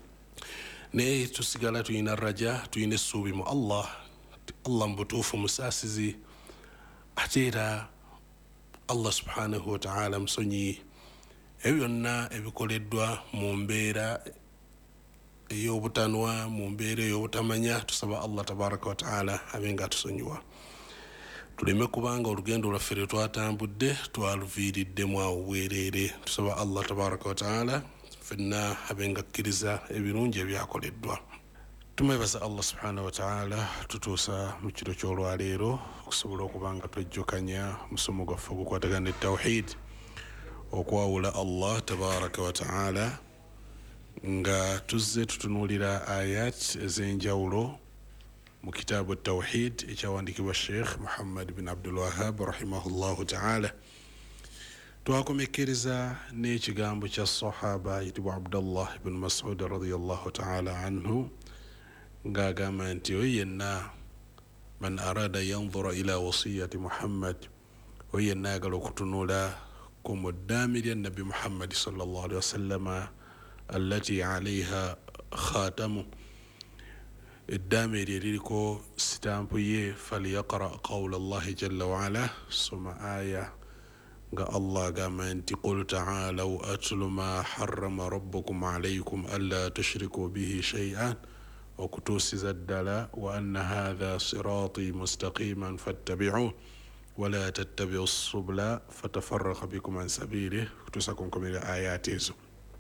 naye tusigala tuyina raja tuyina essuubi mu Allah Allah mbutuufu musaasizi ate era Allah subhanahu wa ta'ala musonyi ebyo byonna ebikoleddwa mu mbeera ey'obutanwa mu mbeera ey'obutamanya tusaba Allah tabaraka wa ta'ala abe nga atusonyiwa tuleme kubanga olugendo lwaffe lwe twatambudde twaluviiriddemu awo bwereere tusaba Allah tabaraka wa ta'ala fenna abe nga akkiriza ebirungi ebyakoleddwa tumwebaza Allah subhanahu wa ta'ala tutuusa mu kiro ky'olwaleero okusobola okuba nga twejjukanya musomo gwaffe ogukwatagana ne tawhid okwawula Allah tabaraka wa ta'ala nga tuzze tutunuulira ayat ez'enjawulo mu kitaabu tawhid ekyawandiikibwa Sheikh Muhammad bin Abdul Wahhab rahimahullahu ta'ala twakomekereza n'ekigambo kya sahaba ayitibwa Abdullah ibn Mas'ud radiyallahu ta'ala anhu ng'agamba nti oyo yenna man arada yanzura ila wasiyati Muhammad oyo yenna ayagala okutunula ku muddaami lya Nabi Muhammad sallallahu alaihi wasallama allati alayha khatamu eddaame eryo eririko sitampu ye faliyaqra qawla Allahi jalla waala soma aya nga Allah agamba nti qul ta'alaw atlu ma harrama rabbukum alaykum alla tushriku bihi shay'an okutuusiza ddala wa anna hadha sirati mustaqiman fattabi'uhu wala tattabi'u subula fatafarraqa bikum an sabilihi kutuusa ku nkomerero ayati ezo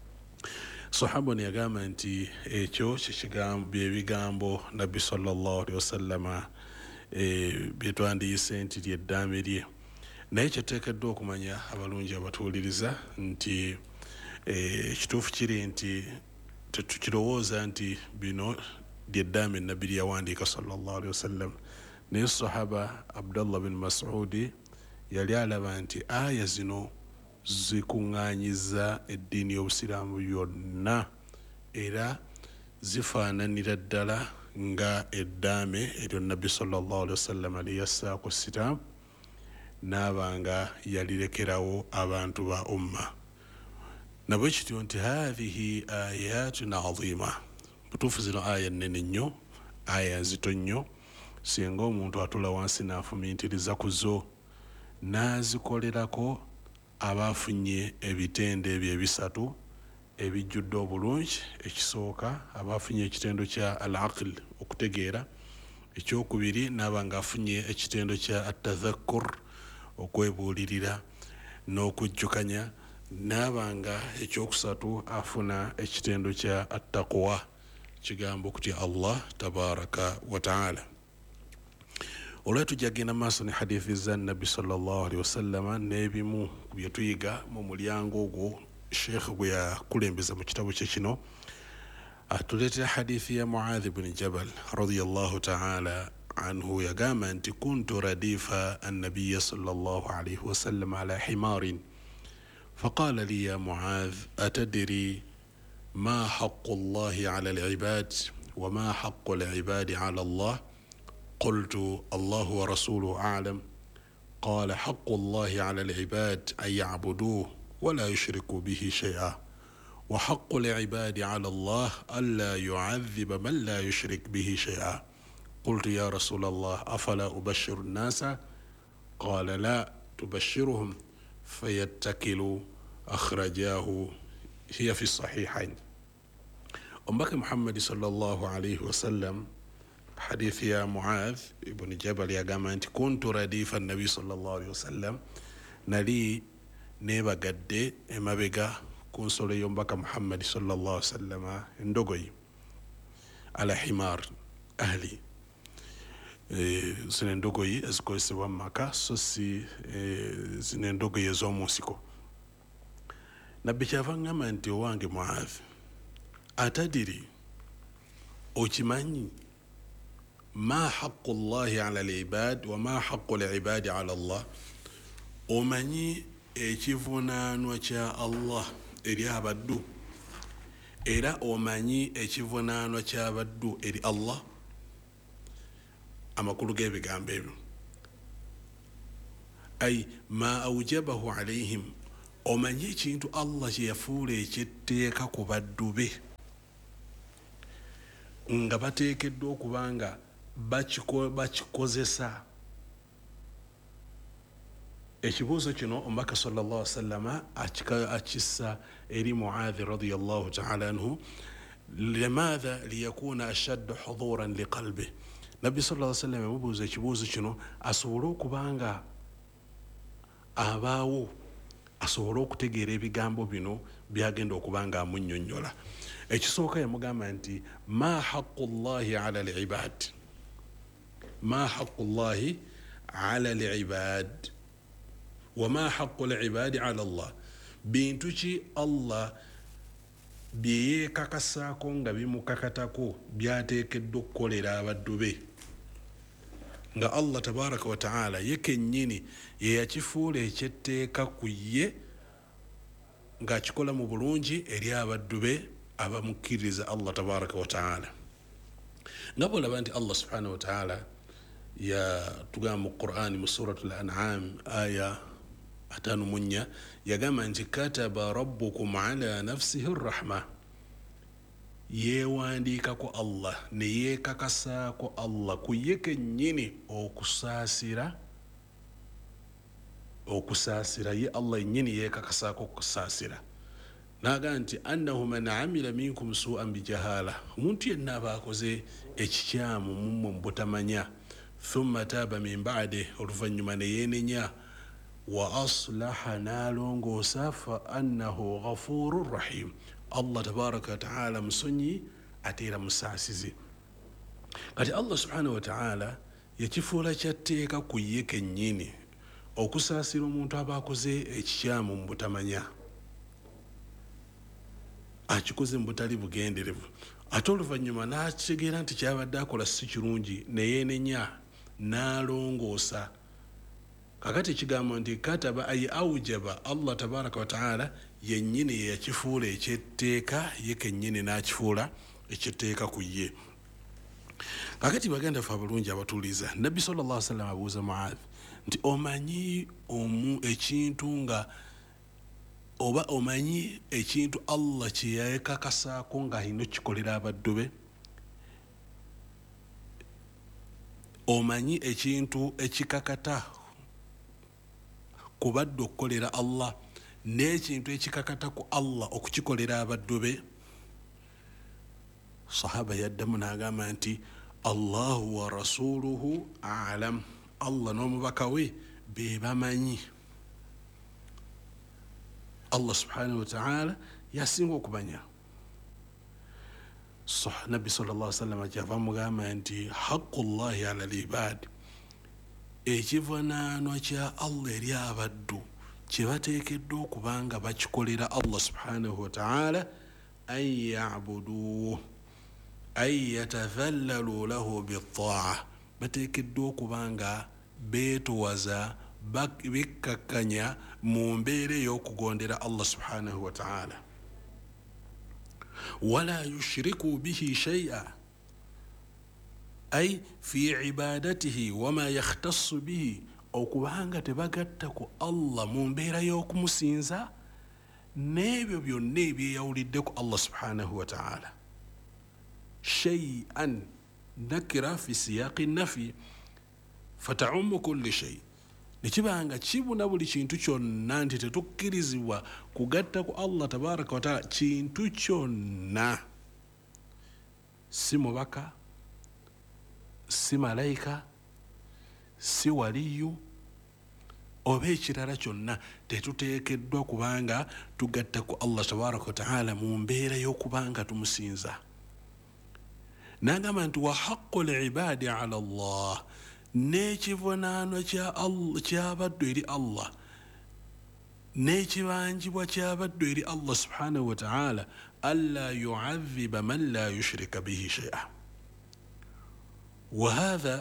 sahaba ne yagamba nti ekyo kyekigambo byebigambo nabbi sallallahu alaihi wasallama bye twandiyise nti lyeddaame lye naye kyeteekeddwa okumanya abalungi abatuwuliriza nti ekituufu kiri nti tetukirowooza nti bino lyeddaame nabbi lyawandiika sallallahu alaihi wasallam naye sahaba Abdullah bin Mas'udi yali alaba nti aya zino zikuŋŋaanyiza eddiini y'obusiraamu yonna era zifaananira ddala nga eddaame eryo nabbi sallallahu alaihi wasallam lye yassaako sitaamu n'abanga yalirekerawo abantu ba umma nabwe kityo nti haathihi ayatun azima butuufu zino aya nnene nnyo aya nzito nnyo singa omuntu atula wansi n'afumiitiriza ku zo n'azikolerako abafunye ebitende ebyo ebisatu ebijjudde obulungi ekisooka abafunye ekitendo kya al-aql okutegeera ekyokubiri n'aba nga afunye ekitendo kya at-tadhakkur okwebuulirira n'okujjukanya n'aba nga ekyokusatu afuna ekitendo kya at-taqwa kigambo kutya Allah tabaraka wa ta'ala olwetujagenda maaso ne hadithi za nabbi sallallahu alaihi wasallama n'ebimu bye tuyiga mu mulyango ogwo sheekh gwe yakulembeza mu kitabo kye kino atuleetera hadithi ya Muadh ibn Jabal radiyallahu ta'ala عنه يقام أنت كنت رديف النبي صلى الله عليه وسلم على حمار فقال لي يا معاذ أتدري ما حق الله على العباد وما حق العباد على الله قلت الله ورسوله أعلم قال حق الله على العباد أن يعبدوه ولا يشركوا به شيئا وحق العباد على الله ألا يعذب من لا يشرك به شيئا قلت يا رسول الله أفلا أبشر الناس قال لا تبشرهم فيتكلوا أخرجاه هي في الصحيحين أمك محمد صلى الله عليه وسلم حديث يا معاذ ابن جبل يا جماعة أنت كنت رديف النبي صلى الله عليه وسلم نلي نيبا قد إما بقى كن صلي يومبك محمد صلى الله عليه وسلم اندقوي على حمار أهلي zine ndogoyi ezikozesebwa mu maka so si zine ndogoyi ez'omunsiko nabbi kyava ngamba nti owange Muadh atadiri okimanyi ma haqqu llahi ala libad wa ma haqqu libadi ala llah omanyi ekivunaanwa kya allah eri abaddu era omanyi ekivunaanwa ky'abaddu eri allah amakulu g'ebigambo ebyo ay ma aujabahu alaihim omanyi ekintu allah kye yafuula ekyetteeka ku baddu be nga bateekeddwa okuba nga bakikozesa ekibuuzo kino omubaka sallallahu alaihi wasallama akissa eri muadhi radiyallahu ta'ala anhu limadha liyakuna ashaddu huduran liqalbi nabbi sallallahu alaihi wasallam yamubuuza ekibuuzo kino asobole okubanga abaawo asobole okutegeera ebigambo bino byagenda okuba nga amunnyonnyola ekisooka yamugamba nti ma haqqu llahi ala libad ma haqqu llahi ala libad wama haqqu libadi ala llah bintu ki allah byeyekakasaako nga bimukakatako byateekeddwa okukolera abaddu be nga allah tabaraka wataala ye kennyini yeyakifuula ekyetteeka ku ye ng'akikola mu bulungi eri abaddu be abamukkiririza allah tabaraka wataala nga bolaba nti allah subhanahu wataala yatugamba mu qur'ani mu suratu al an'am aya atano munya yagamba nti kataba rabbukum ala nafsihi rrahma yewandiikako allah ne yeekakasaako allah ku ye kennyini okusaasira okusaasira ye allah yennyini yeekakasaako okusaasira naga nti annahu man amila minkum su'an bijahala omuntu yenna aba akoze ekikyamu mumwe mubutamanya thumma taaba min ba'de oluvannyuma ne yeenenya wa aslaha nalongoosa fa annahu ghafurur rahim allah tabaraka wataala musonyi ate era musaasizi kati allah subhanahu wataala yekifuula kyatteeka ku ye kennyini okusaasira omuntu aba akoze ekikyamu mu butamanya akikoze mu butali bugenderevu ate oluvannyuma n'akitegeera nti kyabadde akola si kirungi neyeenenya n'alongoosa kakati ekigambo nti kataba ay aujaba allah tabaraka wataala yennyini yeyakifuula ekyetteeka ye kennyini n'akifuula ekyetteeka ku ye kakati bagenda fe abalungi abatuuliza nabbi sallallahu alaihi wasallam abuuza muadhi nti omanyi omu ekintu nga oba omanyi ekintu allah kyeyekakasaako nga alina okukikolera abaddu be omanyi ekintu ekikakata ku baddu okukolera allah n'ekintu ekikakata ku allah okukikolera abaddu be sahaba yaddamu n'agamba nti allahu wa rasuluhu alam allah n'omubaka we be bamanyi allah subhanahu wataala yasinga okumanya so nabbi sallallahu alaihi wasallam kyava mugamba nti haqqu llahi ala libad ekivunaanwa kya allah eri abaddu kyebateekeddwa okuba nga bakikolera allah subhanahu wataala an yabuduuh an yatavallalu lahu bitaa bateekeddwa okuba nga beetowaza bekkakkanya mu mbeera ey'okugondera allah subhanahu wataala wala yushriku bihi shay'a ay fi ibadatihi wama yakhtassu bihi okubanga tebagatta ku allah mu mbeera y'okumusinza n'ebyo byonna ebyeyawulidde ku allah subhanahu wataala shay'an nakira fi siyaqi nafi fataumu kulli shay nekibanga kibuna buli kintu kyonna nti tetukkirizibwa kugatta ku allah tabaraka wataala kintu kyonna si mubaka si malayika si waliyu oba ekirala kyonna tetuteekeddwa kubanga tugatta ku allah tabaraka wataala mu mbeera y'okubanga tumusinza nagamba nti wa haqqu libadi ala allah n'ekivunaanwa kyabaddu eri allah n'ekibanjibwa kyabaddu eri allah subhanahu wataala alla yuadhiba man la yushrika bihi shay'a وهذا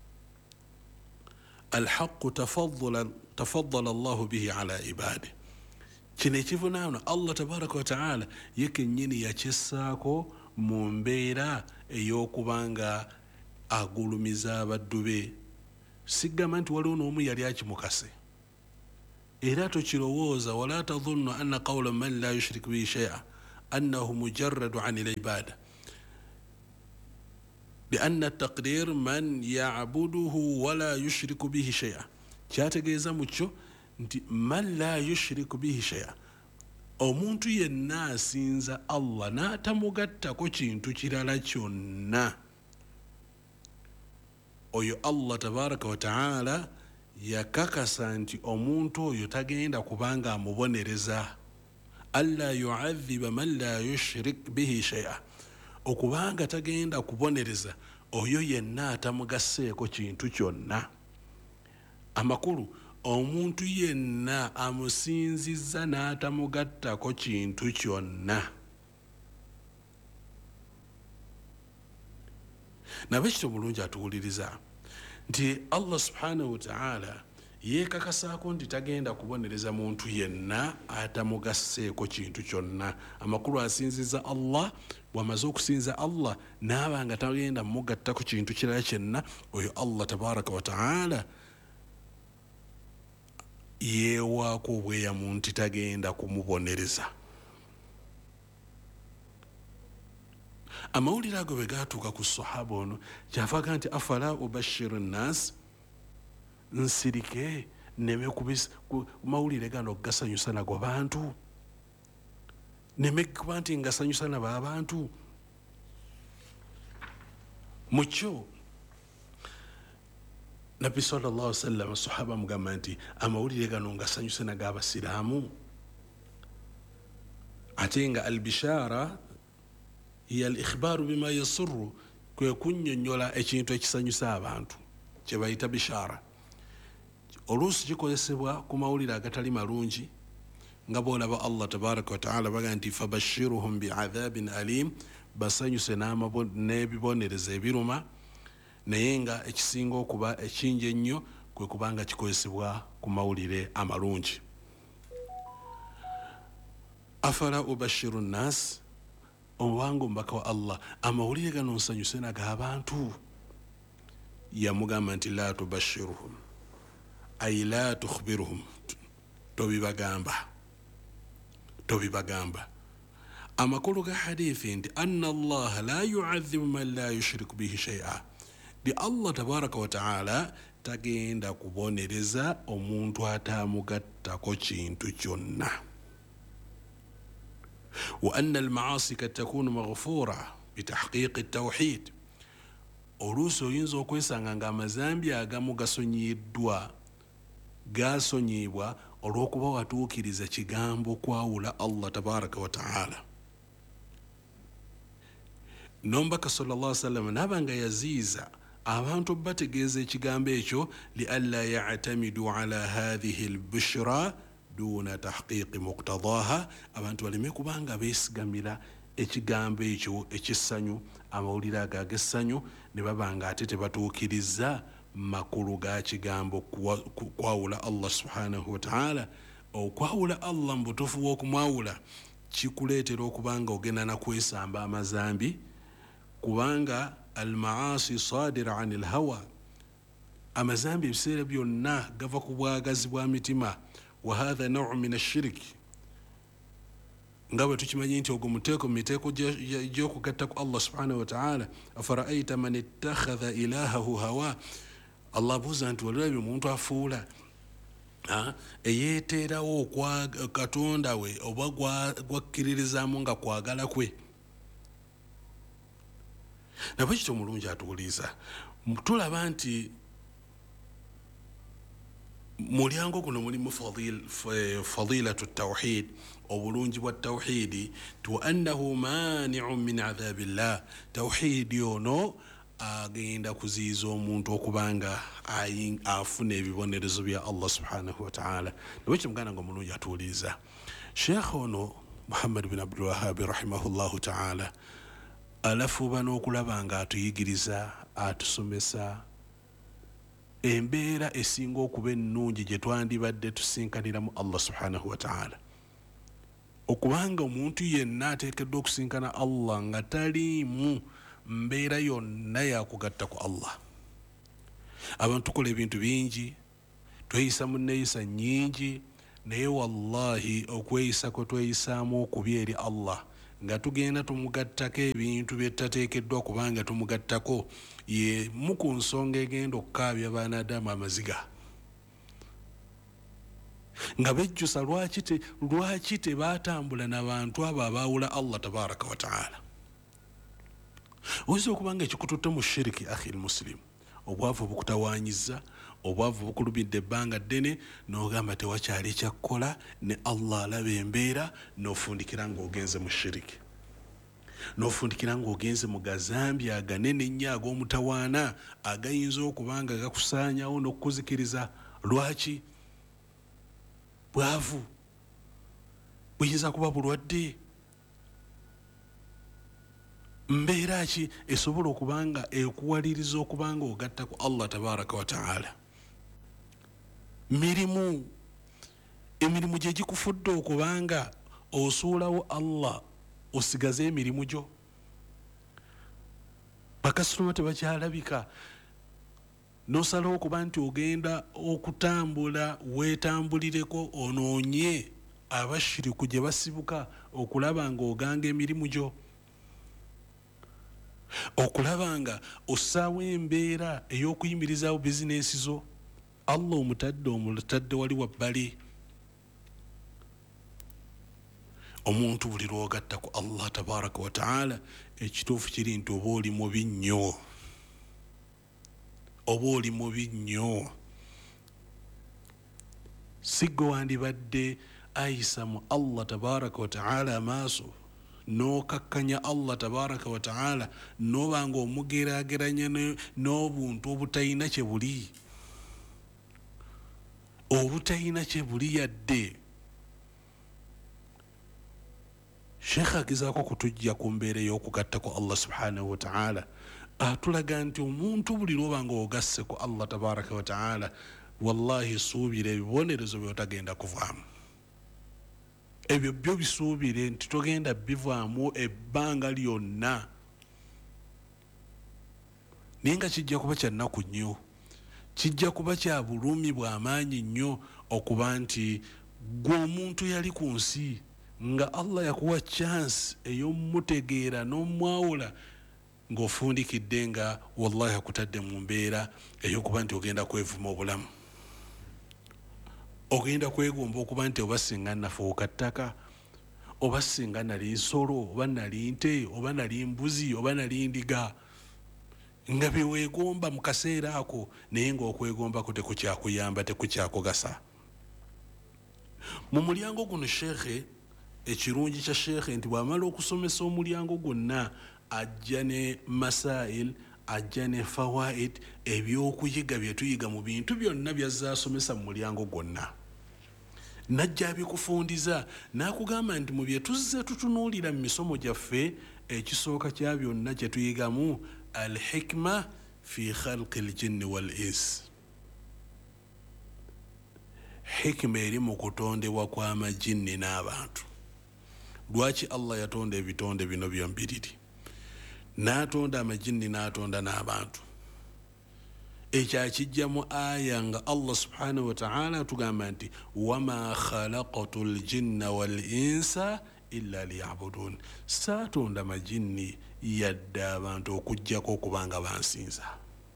الحق تفضل تفضل الله به على عباده kino ekivunaano Allah tabaraka wa ta'ala ye kennyini yakissaako mu mbeera ey'okubanga agulumiza abaddu be sigamba nti waliwo n'omu yali akimukase era tokirowooza wala tadhunnu anna qawla man la yushrik bihi shay'a annahu mujarradu an al-ibada لأن التقدير من يعبده ولا يشرك به شيئا kyategeeza mukyo nti man la yushriku bihi shay'a omuntu yenna asinza Allah n'atamugattako kintu kirala kyonna oyo Allah tabaraka wa ta'ala yakakasa nti omuntu oyo tagenda kubanga amubonereza alla yu'adhiba man la yushrik bihi shay'a okubanga tagenda kubonereza oyo yenna atamugasseeko kintu kyonna amakulu omuntu yenna amusinziza n'atamugattako kintu kyonna nabekito bulungi atuwuliriza nti Allah subhanahu wa ta'ala yeekakasaako nti tagenda kubonereza muntu yenna atamugasseeko kintu kyonna amakulu asinziza Allah bw'amaze okusinza Allah naaba nga tagenda mugattako kintu kirala kyenna oyo Allah tabaraka wa ta'ala yeewaako obweyamu nti tagenda kumubonereza amawulire ago bwe gaatuuka ku sahaba ono kyafaga nti afala ubashiru nnaasi nsirike neme ku mawulire gano gasanyusa nago bantu neme kuba nti ngasanyusa nabo abantu mukyo nabbi sallallahu alaihi wasallam sahaba mugamba nti amawulire gano ngasanyusa nago abasiraamu ate nga albishara hiya al-ikhbaru bima yasurru kwe kunnyonnyola ekintu ekisanyusa abantu kye bayita bishara oluusi kikozesebwa ku mawulire agatali malungi nga bw'olaba Allah tabaraka wa ta'ala baga nti fabashiruhum bi'adhabin alim basanyuse n'ebibonereza ebiruma naye nga ekisinga okuba ekingi ennyo kwe kubanga kikozesebwa ku mawulire amalungi afala ubashiru nnaasi owangu mbaka wa Allah amawulire gano nsanyuse nago abantu yamugamba nti la tubashiruhum ay la tukhbiruhum tobibagamba tobibagamba amakulu ga hadithi nti anna Allah la yu'adhibu man la yushriku bihi shay'a di Allah tabaraka wa ta'ala tagenda kubonereza omuntu atamugattako kintu kyonna وأن المعاصي قد تكون مغفورة بتحقيق التوحيد oluusi oyinza okwesanga nga amazambi agamu gasonyiddwa gasonyibwa olw'okuba watuukiriza kigambo kwawula Allah tabaraka wa ta'ala nombaka sallallahu alaihi wasallam nabanga yaziiza abantu bategeeza ekigambo ekyo li alla ya'tamidu ala hadhihi al-bushra duna tahqiqi muqtadaha abantu baleme kubanga beesigamira ekigambo ekyo ekissanyu amawulire ago ag'essanyu ne babanga ate tebatuukiriza makulu ga kigambo kwawula Allah subhanahu wa ta'ala okwawula Allah mbutuufu w'okumwawula kikuleetera okubanga ogenda nakwesamba amazambi kubanga almaasi sadira an alhawa amazambi ebiseera byonna gava ku bwagazi bwa mitima وهذا نوع من الشرك ngawe tukimanyi nti ogwo muteeko miteeko gy'okugatta ku Allah subhanahu wa ta'ala afara'aita man ittakhadha ilahahu hawa Allah buuza nti walabye omuntu afuula eyeeteerawo okwa katonda we oba gwakkiririzaamu nga kwagala kwe nabwe kityo omulungi atuwuliza tulaba nti mulyango guno mulimu fadilatu tawhid obulungi bwa tawhidi tu annahu mani'un min adhabillah tawhidi ono agenda kuziiza omuntu okubanga afuna ebibonerezo bya Allah subhanahu wa ta'ala nabwe muganda ngo mulungi atuuliza Sheikh ono Muhammad bin Abdul Wahhab rahimahullahu ta'ala alafuuba n'okulaba nga atuyigiriza atusomesa embeera esinga okuba ennungi gye twandibadde tusinkaniramu Allah subhanahu wa ta'ala, okubanga omuntu yenna ateekeddwa okusinkana Allah nga taliimu mbeera yonna yakugatta ku Allah. Abantu tukola ebintu bingi, tweyisa mu nneeyisa nnyingi, naye wallahi okweyisa kwe tweyisaamu okubi eri Allah nga tugenda tumugattako ebintu bye tutateekeddwa kubanga tumugattako ye mu ku nsonga egenda okukaabya baanadamu amaziga, nga bejjusa lwaki te lwaki tebaatambula n'abantu abo abaawula Allah tabaraka wa ta'ala. Oyinza okuba nga ekikututte mu shiriki akhi muslim, obwavu bukutawaanyiza, obwavu bukulumidde ebbanga ddene, n'ogamba tewakyali ekyakkola, ne Allah alaba embeera, n'ofundikira ng'ogenze mu shiriki, n'ofundikira ng'ogenze mu gazambi aganene ennyo ag'omutawaana agayinza okuba nga gakusaanyawo n'okukuzikiriza. Lwaki? Bwavu buyinza kuba bulwadde. Mbeera ki esobola okubanga ekuwaliriza okubanga ogatta ku Allah tabaraka wa ta'ala? Mirimu, emirimu gye gikufudde okubanga osuulawo Allah osigaze emirimu gyo. Bakasitoma tebakyalabika, n'osalawo okuba nti ogenda okutambula weetambulireko onoonye abashiriku gye basibuka okulaba nga oganga emirimu gyo, okulaba nga ossaawo embeera ey'okuyimirizawo bizinesi zo. Allah omutadde omutadde wali wabbali. Omuntu buli lw'ogatta ku Allah tabaraka wa ta'ala, ekituufu kiri nti oba oli mubi nnyo, oba oli mubi nnyo. Si gwe wandibadde ayisa mu Allah tabaraka wa ta'ala amaaso, n'okakkanya Allah tabaraka wa ta'ala, n'oba nga omugeraageranya n'obuntu obutalina kye buli, obutalina kye buli yadde. Sheikh agezaako kutujja ku mbeera ey'okugatta ku Allah subhanahu wa ta'ala, atulaga nti omuntu buli lw'oba nga ogasse ku Allah tabaraka wa ta'ala, wallahi suubira ebibonerezo by'otagenda kuvaamu. Ebyo byo bisuubire nti togenda bivaamu ebbanga lyonna, naye nga kijja kuba kya nnaku nnyo, kijja kuba kya bulumi bw'amaanyi nnyo okuba nti gwe omuntu yali ku nsi nga Allah yakuwa chance ey'omutegeera n'omwawula, ng'ofundikidde nga wallahi akutadde mu mbeera ey'okuba nti ogenda kwevuma obulamu, ogenda kwegomba okuba nti oba singa nafuuka ttaka, oba singa nali nsolo, oba nali nte, oba nali mbuzi, oba nali ndiga, nga byeweegomba mu kaseera ako, naye ng'okwegombako tekukyakuyamba, tekukyakugasa. Mu mulyango guno shekhe, ekirungi kya shekhe nti bw'amala okusomesa omulyango gwonna ajja ne masail, ajja ne fawaid, ebyokuyiga bye tuyiga mu bintu byonna byazza asomesa mu mulyango gwonna. Najja abikufundiza n'akugamba nti mu bye tuzze tutunuulira mu misomo gyaffe, ekisooka kya byonna kye tuyigamu al-hikma fi khalqi al-jinni wal-ins. Hikma eri mu kutondebwa kw'amajinni n'abantu. Lwaki Allah yatonda ebitonde bino byombiriri, n'atonda amajinni n'atonda n'abantu? Ekyo akijja mu aya nga Allah subhanahu wa ta'ala atugamba nti wama khalaqtu ljinna wal insa illa liyabudun, saatonda amajinni yadde abantu okujjako okubanga bansinza.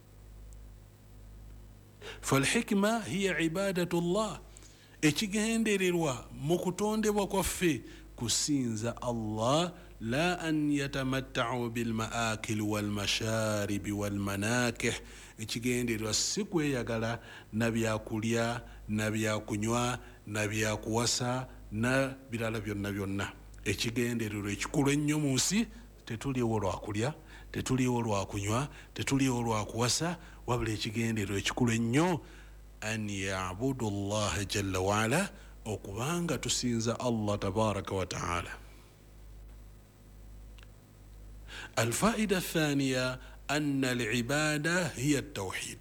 Falhikma hiya ibadatullah, ekigendererwa mu kutondebwa kwaffe kusinza Allah, la an yatamatta'u bil ma'akil wal masharib wal manakih. Ekigendererwa si kweyagala na byakulya na byakunywa na byakuwasa na birala byonna byonna. Ekigendererwa ekikulu ennyo mu nsi, tetuliwo lwakulya, tetuliwo lwakunywa, tetuliwo lwakuwasa, wabula ekigendererwa ekikulu ennyo an ya'budu Allah jalla wa ala, okubanga tusinza Allah tabaraka wa ta'ala. الفائدة الثانية أن العبادة هي التوحيد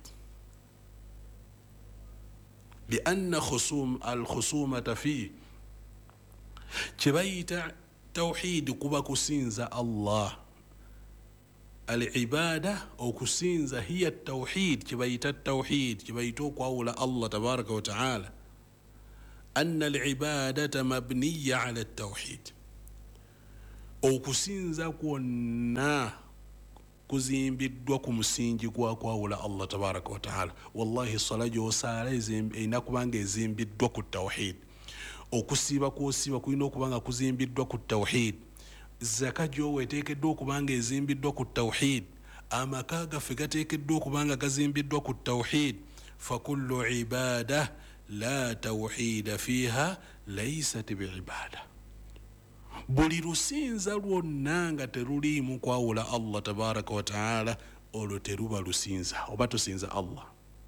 لأن خصوم الخصومة فيه كبيت توحيد كوبا كسينزا الله العبادة أو كسينزا هي التوحيد كبيت التوحيد كبيتو قول الله تبارك وتعالى أن العبادة مبنية على التوحيد أو كسينزا كنا kuzimbiddwa ku musingi gwa kwawula Allah tabaraka wa taala wallahi sala gyosala ezina kubanga ezimbiddwa ku tawhid okusiba kwosiba kulina okubanga kuzimbiddwa ku tawhid zaka gyowe eteekeddwa okubanga ezimbiddwa ku tawhid amaka gaffe gateekeddwa okubanga gazimbiddwa ku tawhid fakullu ibada la tawhida fiha laysat biibada buli lusinza lwonna nga teruliimu kwawula Allah tabaraka wa taala olwo teruba lusinza oba tusinza Allah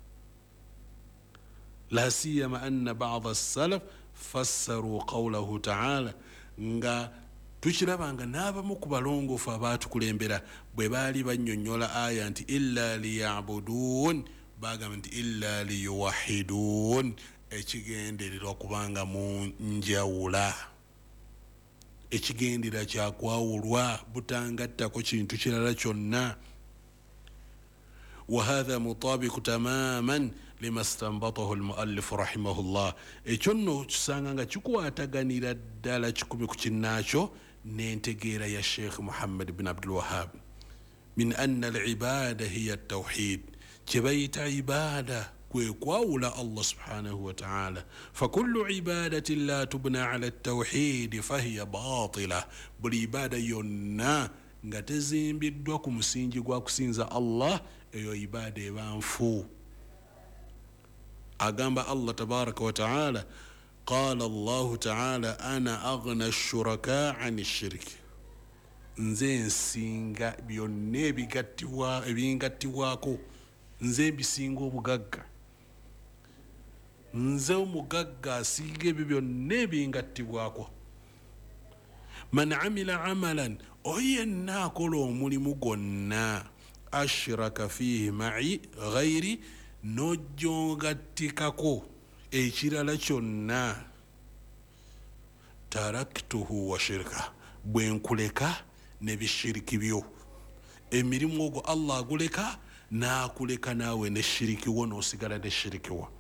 la siyama anna ba'd as-salaf fassaru qawlahu ta'ala nga tukirabanga n'abamu ku balongoofu abaatukulembera bwe baali bannyonnyola aya nti illa liya'budun bagamba nti illa liyuwahidun ekigendererwa kubanga mu njawula ekigendera kyakwawulwa butangattako kintu kirala kyonna وهذا مطابق تماما لما استنبطه المؤلف رحمه الله ekyo nno kisanga nga kikwataganira ddala kikumi ku kinnaakyo n'entegeera ya Sheikh Muhammad bin Abdul Wahhab min anna al-ibada hiya at-tawhid kibayita ibada kwe kwawula Allah subhanahu wa ta'ala fakullu ibadatin la tubna ala at-tawhid fahiya batila buli ibada yonna nga tezimbiddwa ku musingi gwa kusinza Allah eyo ibada ebanfu agamba Allah tabaraka wa ta'ala qala Allah ta'ala ana aghna ash-shuraka 'ani ash-shirk nze nsinga byonna ebigattiwa ebingattiwako nze bisinga obugagga nze omugagga asinga ebyo byonna ebingattibwako man amila amalan oyenna akola omulimu gwonna ashraka fihi ma'i ghairi nojongattikako ekirala kyonna taraktuhu wa shirka bwenkuleka nebishiriki byo emirimu ogwo Allah aguleka naakuleka naawe neshiriki wo nosigala neshiriki wo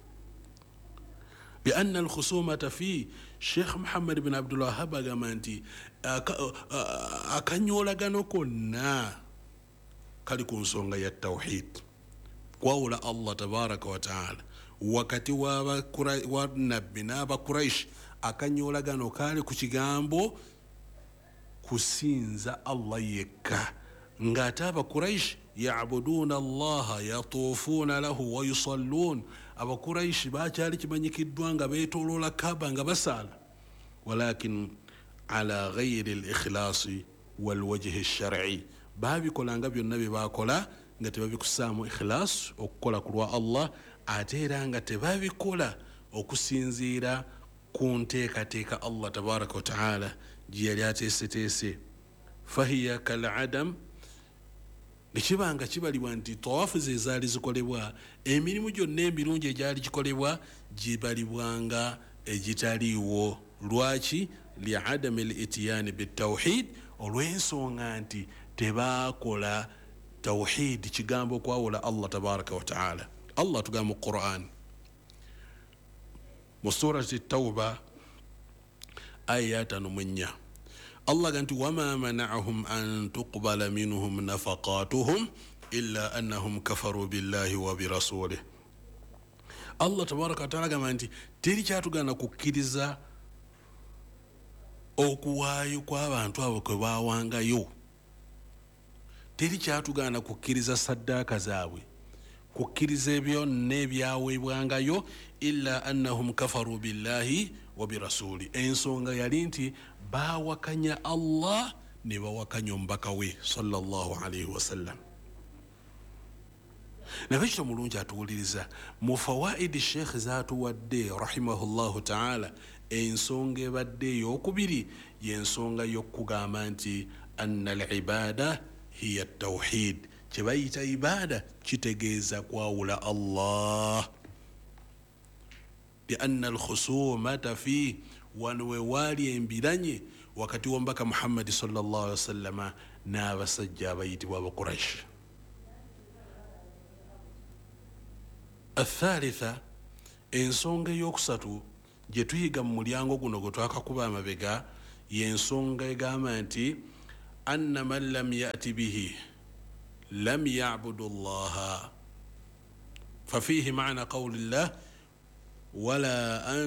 بأن الخصومة في شيخ محمد بن عبد الوهاب قامنتي أكنيولا كنا كالكون سونغا يا التوحيد قول الله تبارك وتعالى wakati wa nabbi n'abakuraishi akanyola gano kali ku kigambo kusinza Allah yekka ng'ate abakuraishi ya'buduna allaha yatuufuna lahu wa yusallun abakuraishi bakyali kimanyikiddwa nga beetoloola kaaba nga basala walakin ala ghayri al-ikhlasi walwajhi ash-shar'i babikolanga byonna bye bakola nga tebabikusaamu ikhlas okukola ku lwa Allah ate era nga tebabikola okusinziira ku nteekateeka Allah tabaraka wa ta'ala gye yali ateeseteese fahiya kal'adam nekibanga kibalibwa nti tawaafu ze zaali zikolebwa emirimu gyonna emirungi egyali gikolebwa gibalibwanga egitaliiwo lwaki liadami al-itiyani bitawhid olw'ensonga nti tebaakola tawhid kigambo kwawula Allah tabaraka wa ta'ala Allah tugamba mu Qur'an mu surati Tawba aya tano mu nnya Allah ganti wama mana'ahum an tuqbala minhum nafaqatuhum illa annahum kafaru billahi wa bi rasulih Allah tabaraka wa ta'ala gamba nti teri kyatugana kukkiriza okuwaayo kw'abantu abo kwe baawangayo teri kyatugana kukkiriza saddaaka zaabwe kukkiriza byonna ebyaweebwangayo illa annahum kafaru billahi wa bi rasuli ensonga yali nti baawakanya Allah ne bawakanya omubaka we sallallahu alayhi wasallam nabekito mulungi atuwuliriza mu fawaidi sheikh zaatuwadde rahimahullahu ta'ala ensonga ebadde ey'okubiri y'ensonga y'okugamba nti anna al-ibada hiya at-tawhid kyebayita ibada kitegeeza kwawula Allah lianna al-khusumata fi wanwe wali embiranye wakati wa mbaka Muhammad sallallahu alaihi wasallam n'abasajja abayitibwa Quraysh. الثالثة ensonga eyokusatu gye tuyiga mu mulyango guno gwe twakakuba amabega y'ensonga egamba nti anna man lam yati bihi lam yabudu llaha fafihi maana qawli llah wala